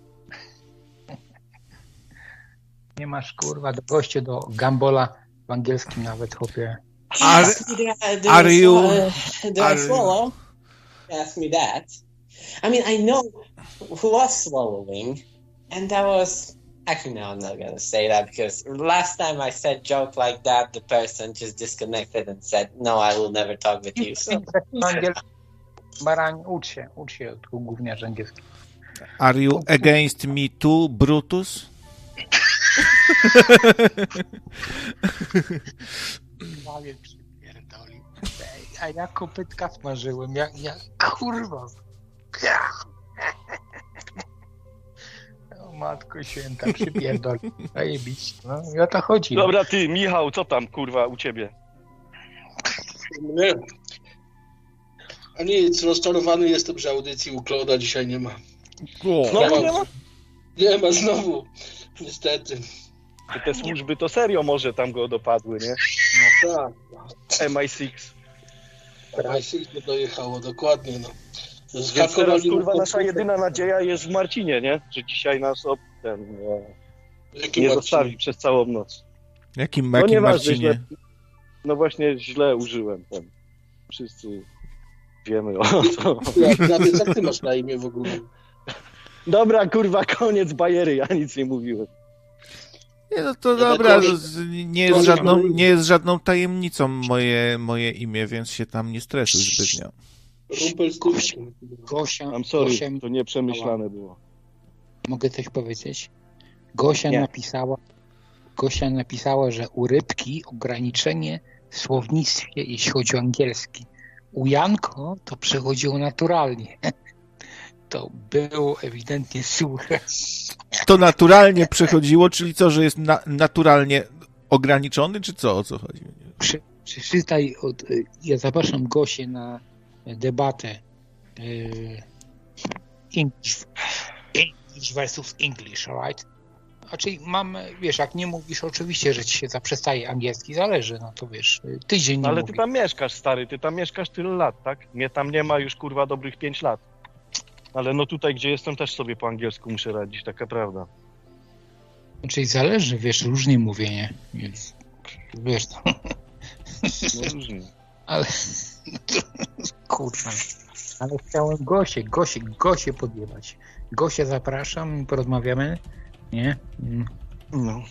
Nie masz, kurwa, do goście do Gumballa w angielskim nawet, chłopie. Are you... Do I swallow? Ask me that. I mean, I know who was swallowing, and that was... Actually, no, I'm not going to say that because last time I said joke like that, the person just disconnected and said, no, I will never talk with you. So. Barań, ucz się tu gówniarz angielski. Are you against me too, Brutus? Prawie przypierdolił. A ja kopytka smażyłem, ja kurwa. O matko święta, przypierdolił. Zajebiście, no i o to chodzi. Dobra, ty, Michał, co tam, kurwa, u ciebie? Nie. A nic, rozczarowany jestem, że audycji u Klauda dzisiaj nie ma. Znowu nie ma? Nie ma znowu, niestety. Te służby to serio może tam go dopadły, nie? No tak. MI6. MI6 by dojechało, dokładnie, no. Więc teraz, kurwa, nasza jedyna nadzieja jest w Marcinie, nie? Że dzisiaj nas nie zostawi przez całą noc. Jakim Marcinie? Marcinie? No właśnie źle użyłem. Wszyscy wiemy o co. Jak ty masz na imię w ogóle? Dobra, kurwa, koniec bajery, ja nic nie mówiłem. Nie, no to dobra, nie jest żadną tajemnicą moje imię, więc się tam nie stresuj zbytnio. Gosia, I'm sorry, to nieprzemyślane było. Mogę coś powiedzieć? Gosia napisała, że u Rybki ograniczenie w słownictwie, jeśli chodzi o angielski. U Janko to przechodziło naturalnie. To było ewidentnie suche. To naturalnie przechodziło, czyli co, że jest naturalnie ograniczony, czy co? O co chodzi? Przeczytaj, ja zapraszam Gosię na debatę English versus English, right? Znaczy wiesz, jak nie mówisz, oczywiście, że ci się zaprzestaje angielski, zależy, no to wiesz, tydzień nie Ale mówi. ty tam mieszkasz, stary, ty tam mieszkasz tyle lat, tak? Mnie tam nie ma już, kurwa, dobrych 5 lat. Ale no tutaj, gdzie jestem, też sobie po angielsku muszę radzić, taka prawda. Czyli zależy, wiesz, różnie mówię, nie? Więc, wiesz, no. No różnie. Ale, kurwa, ale chciałem Gosię podjebać. Gosię zapraszam, porozmawiamy, nie? No.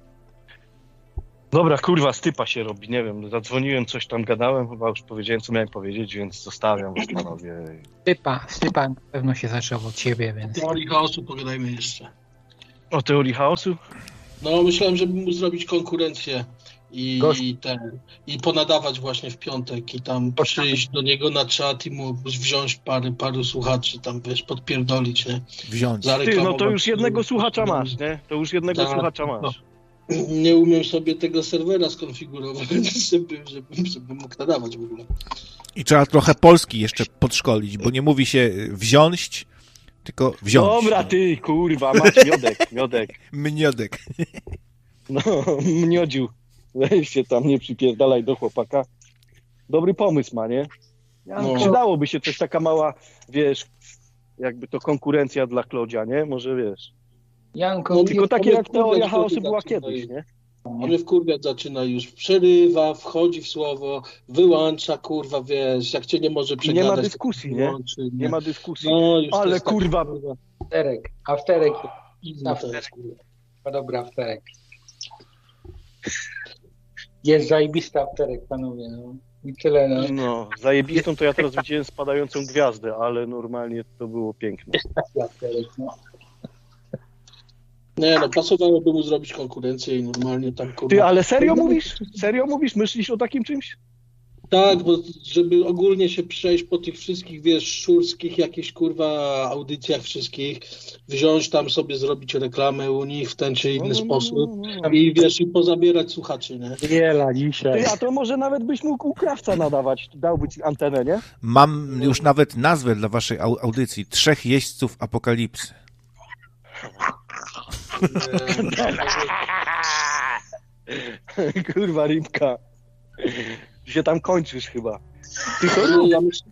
Dobra, kurwa, stypa się robi, nie wiem, zadzwoniłem, coś tam gadałem, chyba już powiedziałem, co miałem powiedzieć, więc zostawiam was, panowie. Stypa na pewno się zaczął od ciebie, więc... Teorii chaosu pogadajmy jeszcze. O teorii chaosu? No, myślałem, żeby mu zrobić konkurencję i ponadawać właśnie w piątek i tam przyjść do niego na czat i mu wziąć paru słuchaczy, tam wiesz, podpierdolić, nie? Wziąć. Ty, no to już jednego słuchacza masz, nie? To już jednego słuchacza masz. Nie umiem sobie tego serwera skonfigurować, żeby mógł nadawać w ogóle. I trzeba trochę polski jeszcze podszkolić, bo nie mówi się wziąć, tylko wziąć. Dobra, ty, kurwa, masz miodek. Mniodek. No, mniodziu. Weź się tam, nie przypierdalaj do chłopaka. Dobry pomysł ma, nie? No. Przydałoby się coś taka mała, wiesz, jakby to konkurencja dla Klodzia, nie? Może wiesz. Janko, No, Tylko takie jak teoria chaosu była kiedyś, nie? On mnie wkurwiać zaczyna już, przerywa, wchodzi w słowo, wyłącza, kurwa, wiesz, jak cię nie może przegadać. Nie ma dyskusji, nie? Wyłączy, Nie ma dyskusji. No, już Ale to jest kurwa... Afterek. Dobra, afterek. Jest zajebisty afterek, panowie, no. I tyle, no. No, zajebistą to ja teraz widziałem spadającą gwiazdę, ale normalnie to było piękne. Afterek, no. Nie no, pasowałoby mu zrobić konkurencję i normalnie tam, kurwa... Ty, ale serio mówisz? Serio mówisz? Myślisz o takim czymś? Tak, bo żeby ogólnie się przejść po tych wszystkich, wiesz, szurskich jakichś, kurwa, audycjach wszystkich, wziąć tam sobie, zrobić reklamę u nich w ten czy inny sposób i wiesz, i pozabierać słuchaczy, nie? Wiela dzisiaj. Ty, a to może nawet byś mógł u Krawca nadawać, dałby ci antenę, nie? Mam już nawet nazwę dla waszej audycji. 3 jeźdźców apokalipsy. Kurwa, rybka. Ty się tam kończysz chyba. Ty No, ja myślę,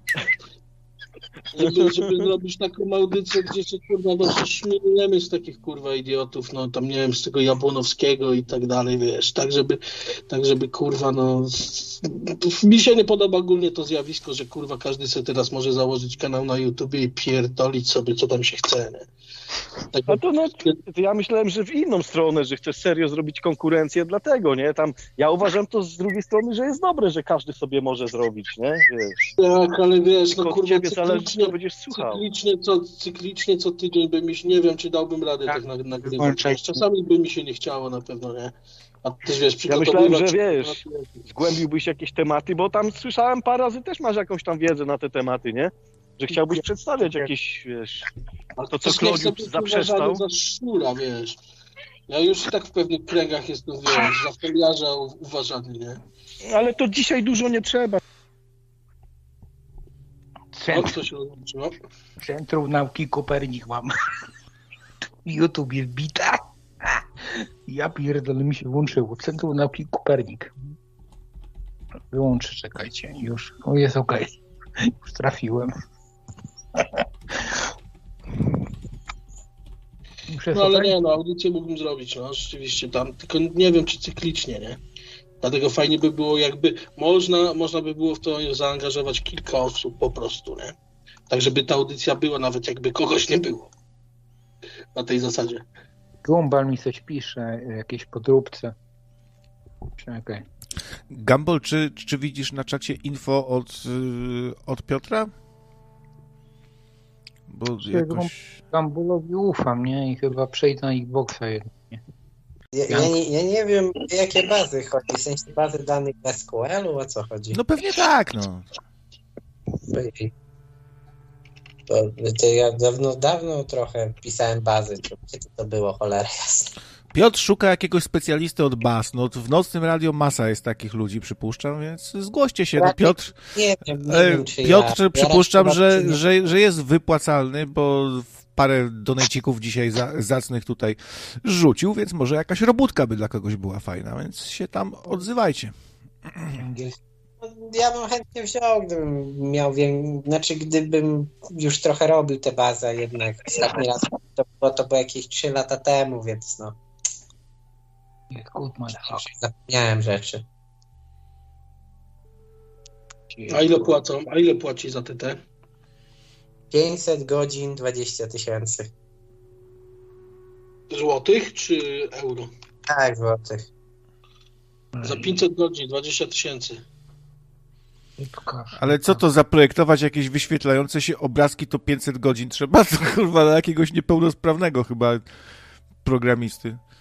żeby zrobić taką audycję, gdzie się, kurwa, właśnie śmiejemy z takich, kurwa, idiotów, no tam, nie wiem, z tego Jabłonowskiego i tak dalej, wiesz, tak żeby, kurwa, no... Mi się nie podoba ogólnie to zjawisko, że, kurwa, każdy sobie teraz może założyć kanał na YouTubie i pierdolić sobie, co tam się chce, nie? Tak, A to no, to ja myślałem, że w inną stronę, że chcesz serio zrobić konkurencję, dlatego, nie? Tam, ja uważam to z drugiej strony, że jest dobre, że każdy sobie może zrobić, nie? Wiesz. tak, ale wiesz, no Tylko od kurwa, ciebie zależy, co będziesz słuchał. cyklicznie co tydzień by mi się, nie wiem, czy dałbym radę tak nagrywać. Czasami by mi się nie chciało na pewno, nie? A też wiesz, Ja myślałem, że przygotowywać... wiesz, zgłębiłbyś jakieś tematy, bo tam słyszałem parę razy, też masz jakąś tam wiedzę na te tematy, nie? Że chciałbyś przedstawiać jakieś, wiesz, to co Klodziuk zaprzestał. Za szura, wiesz. Ja już tak w pewnych kręgach jestem, wiesz, za foliarza uważany, nie? Ale to dzisiaj dużo nie trzeba. O, co się odwróciło? Centrum Nauki Kopernik mam. YouTube jest bita. Ja pierdolę, mi się włączyło. Centrum Nauki Kopernik. Wyłączę, czekajcie. Już. O, jest okej. Już trafiłem. No ale nie, no audycję mógłbym zrobić, no rzeczywiście tam, tylko nie wiem, czy cyklicznie, nie? Dlatego fajnie by było, jakby można by było w to zaangażować kilka osób po prostu, nie? Tak, żeby ta audycja była, nawet jakby kogoś nie było. Na tej zasadzie. Gumball mi coś pisze, jakieś podróbce. Czekaj. Gumball, czy widzisz na czacie info od Piotra? Bo jakoś... Gumbullowi ufam, nie? I chyba przejdę na Xboxa jedynie. Ja nie wiem, o jakie bazy chodzi. W sensie bazy danych SQL-u, o co chodzi? No pewnie tak, no. To ja dawno trochę pisałem bazy. Gdzie to było, cholera jasna. Piotr szuka jakiegoś specjalisty od baz. No w nocnym radio masa jest takich ludzi, przypuszczam, więc zgłoście się. No, Piotr, nie wiem, czy Piotr przypuszczam, raczej że jest wypłacalny, bo parę donejcików dzisiaj zacnych tutaj rzucił, więc może jakaś robótka by dla kogoś była fajna, więc się tam odzywajcie. Ja bym chętnie wziął, gdybym miał gdybym już trochę robił tę bazę jednak ostatni raz, to było jakieś 3 lata temu, więc no. Zapomniałem rzeczy. A ile płacą? A ile płaci za TT? 500 godzin, 20 000. Złotych czy euro? Tak, złotych. Za 500 godzin, 20 000. Ale co to zaprojektować jakieś wyświetlające się obrazki, to 500 godzin trzeba? To kurwa dla jakiegoś niepełnosprawnego chyba programisty.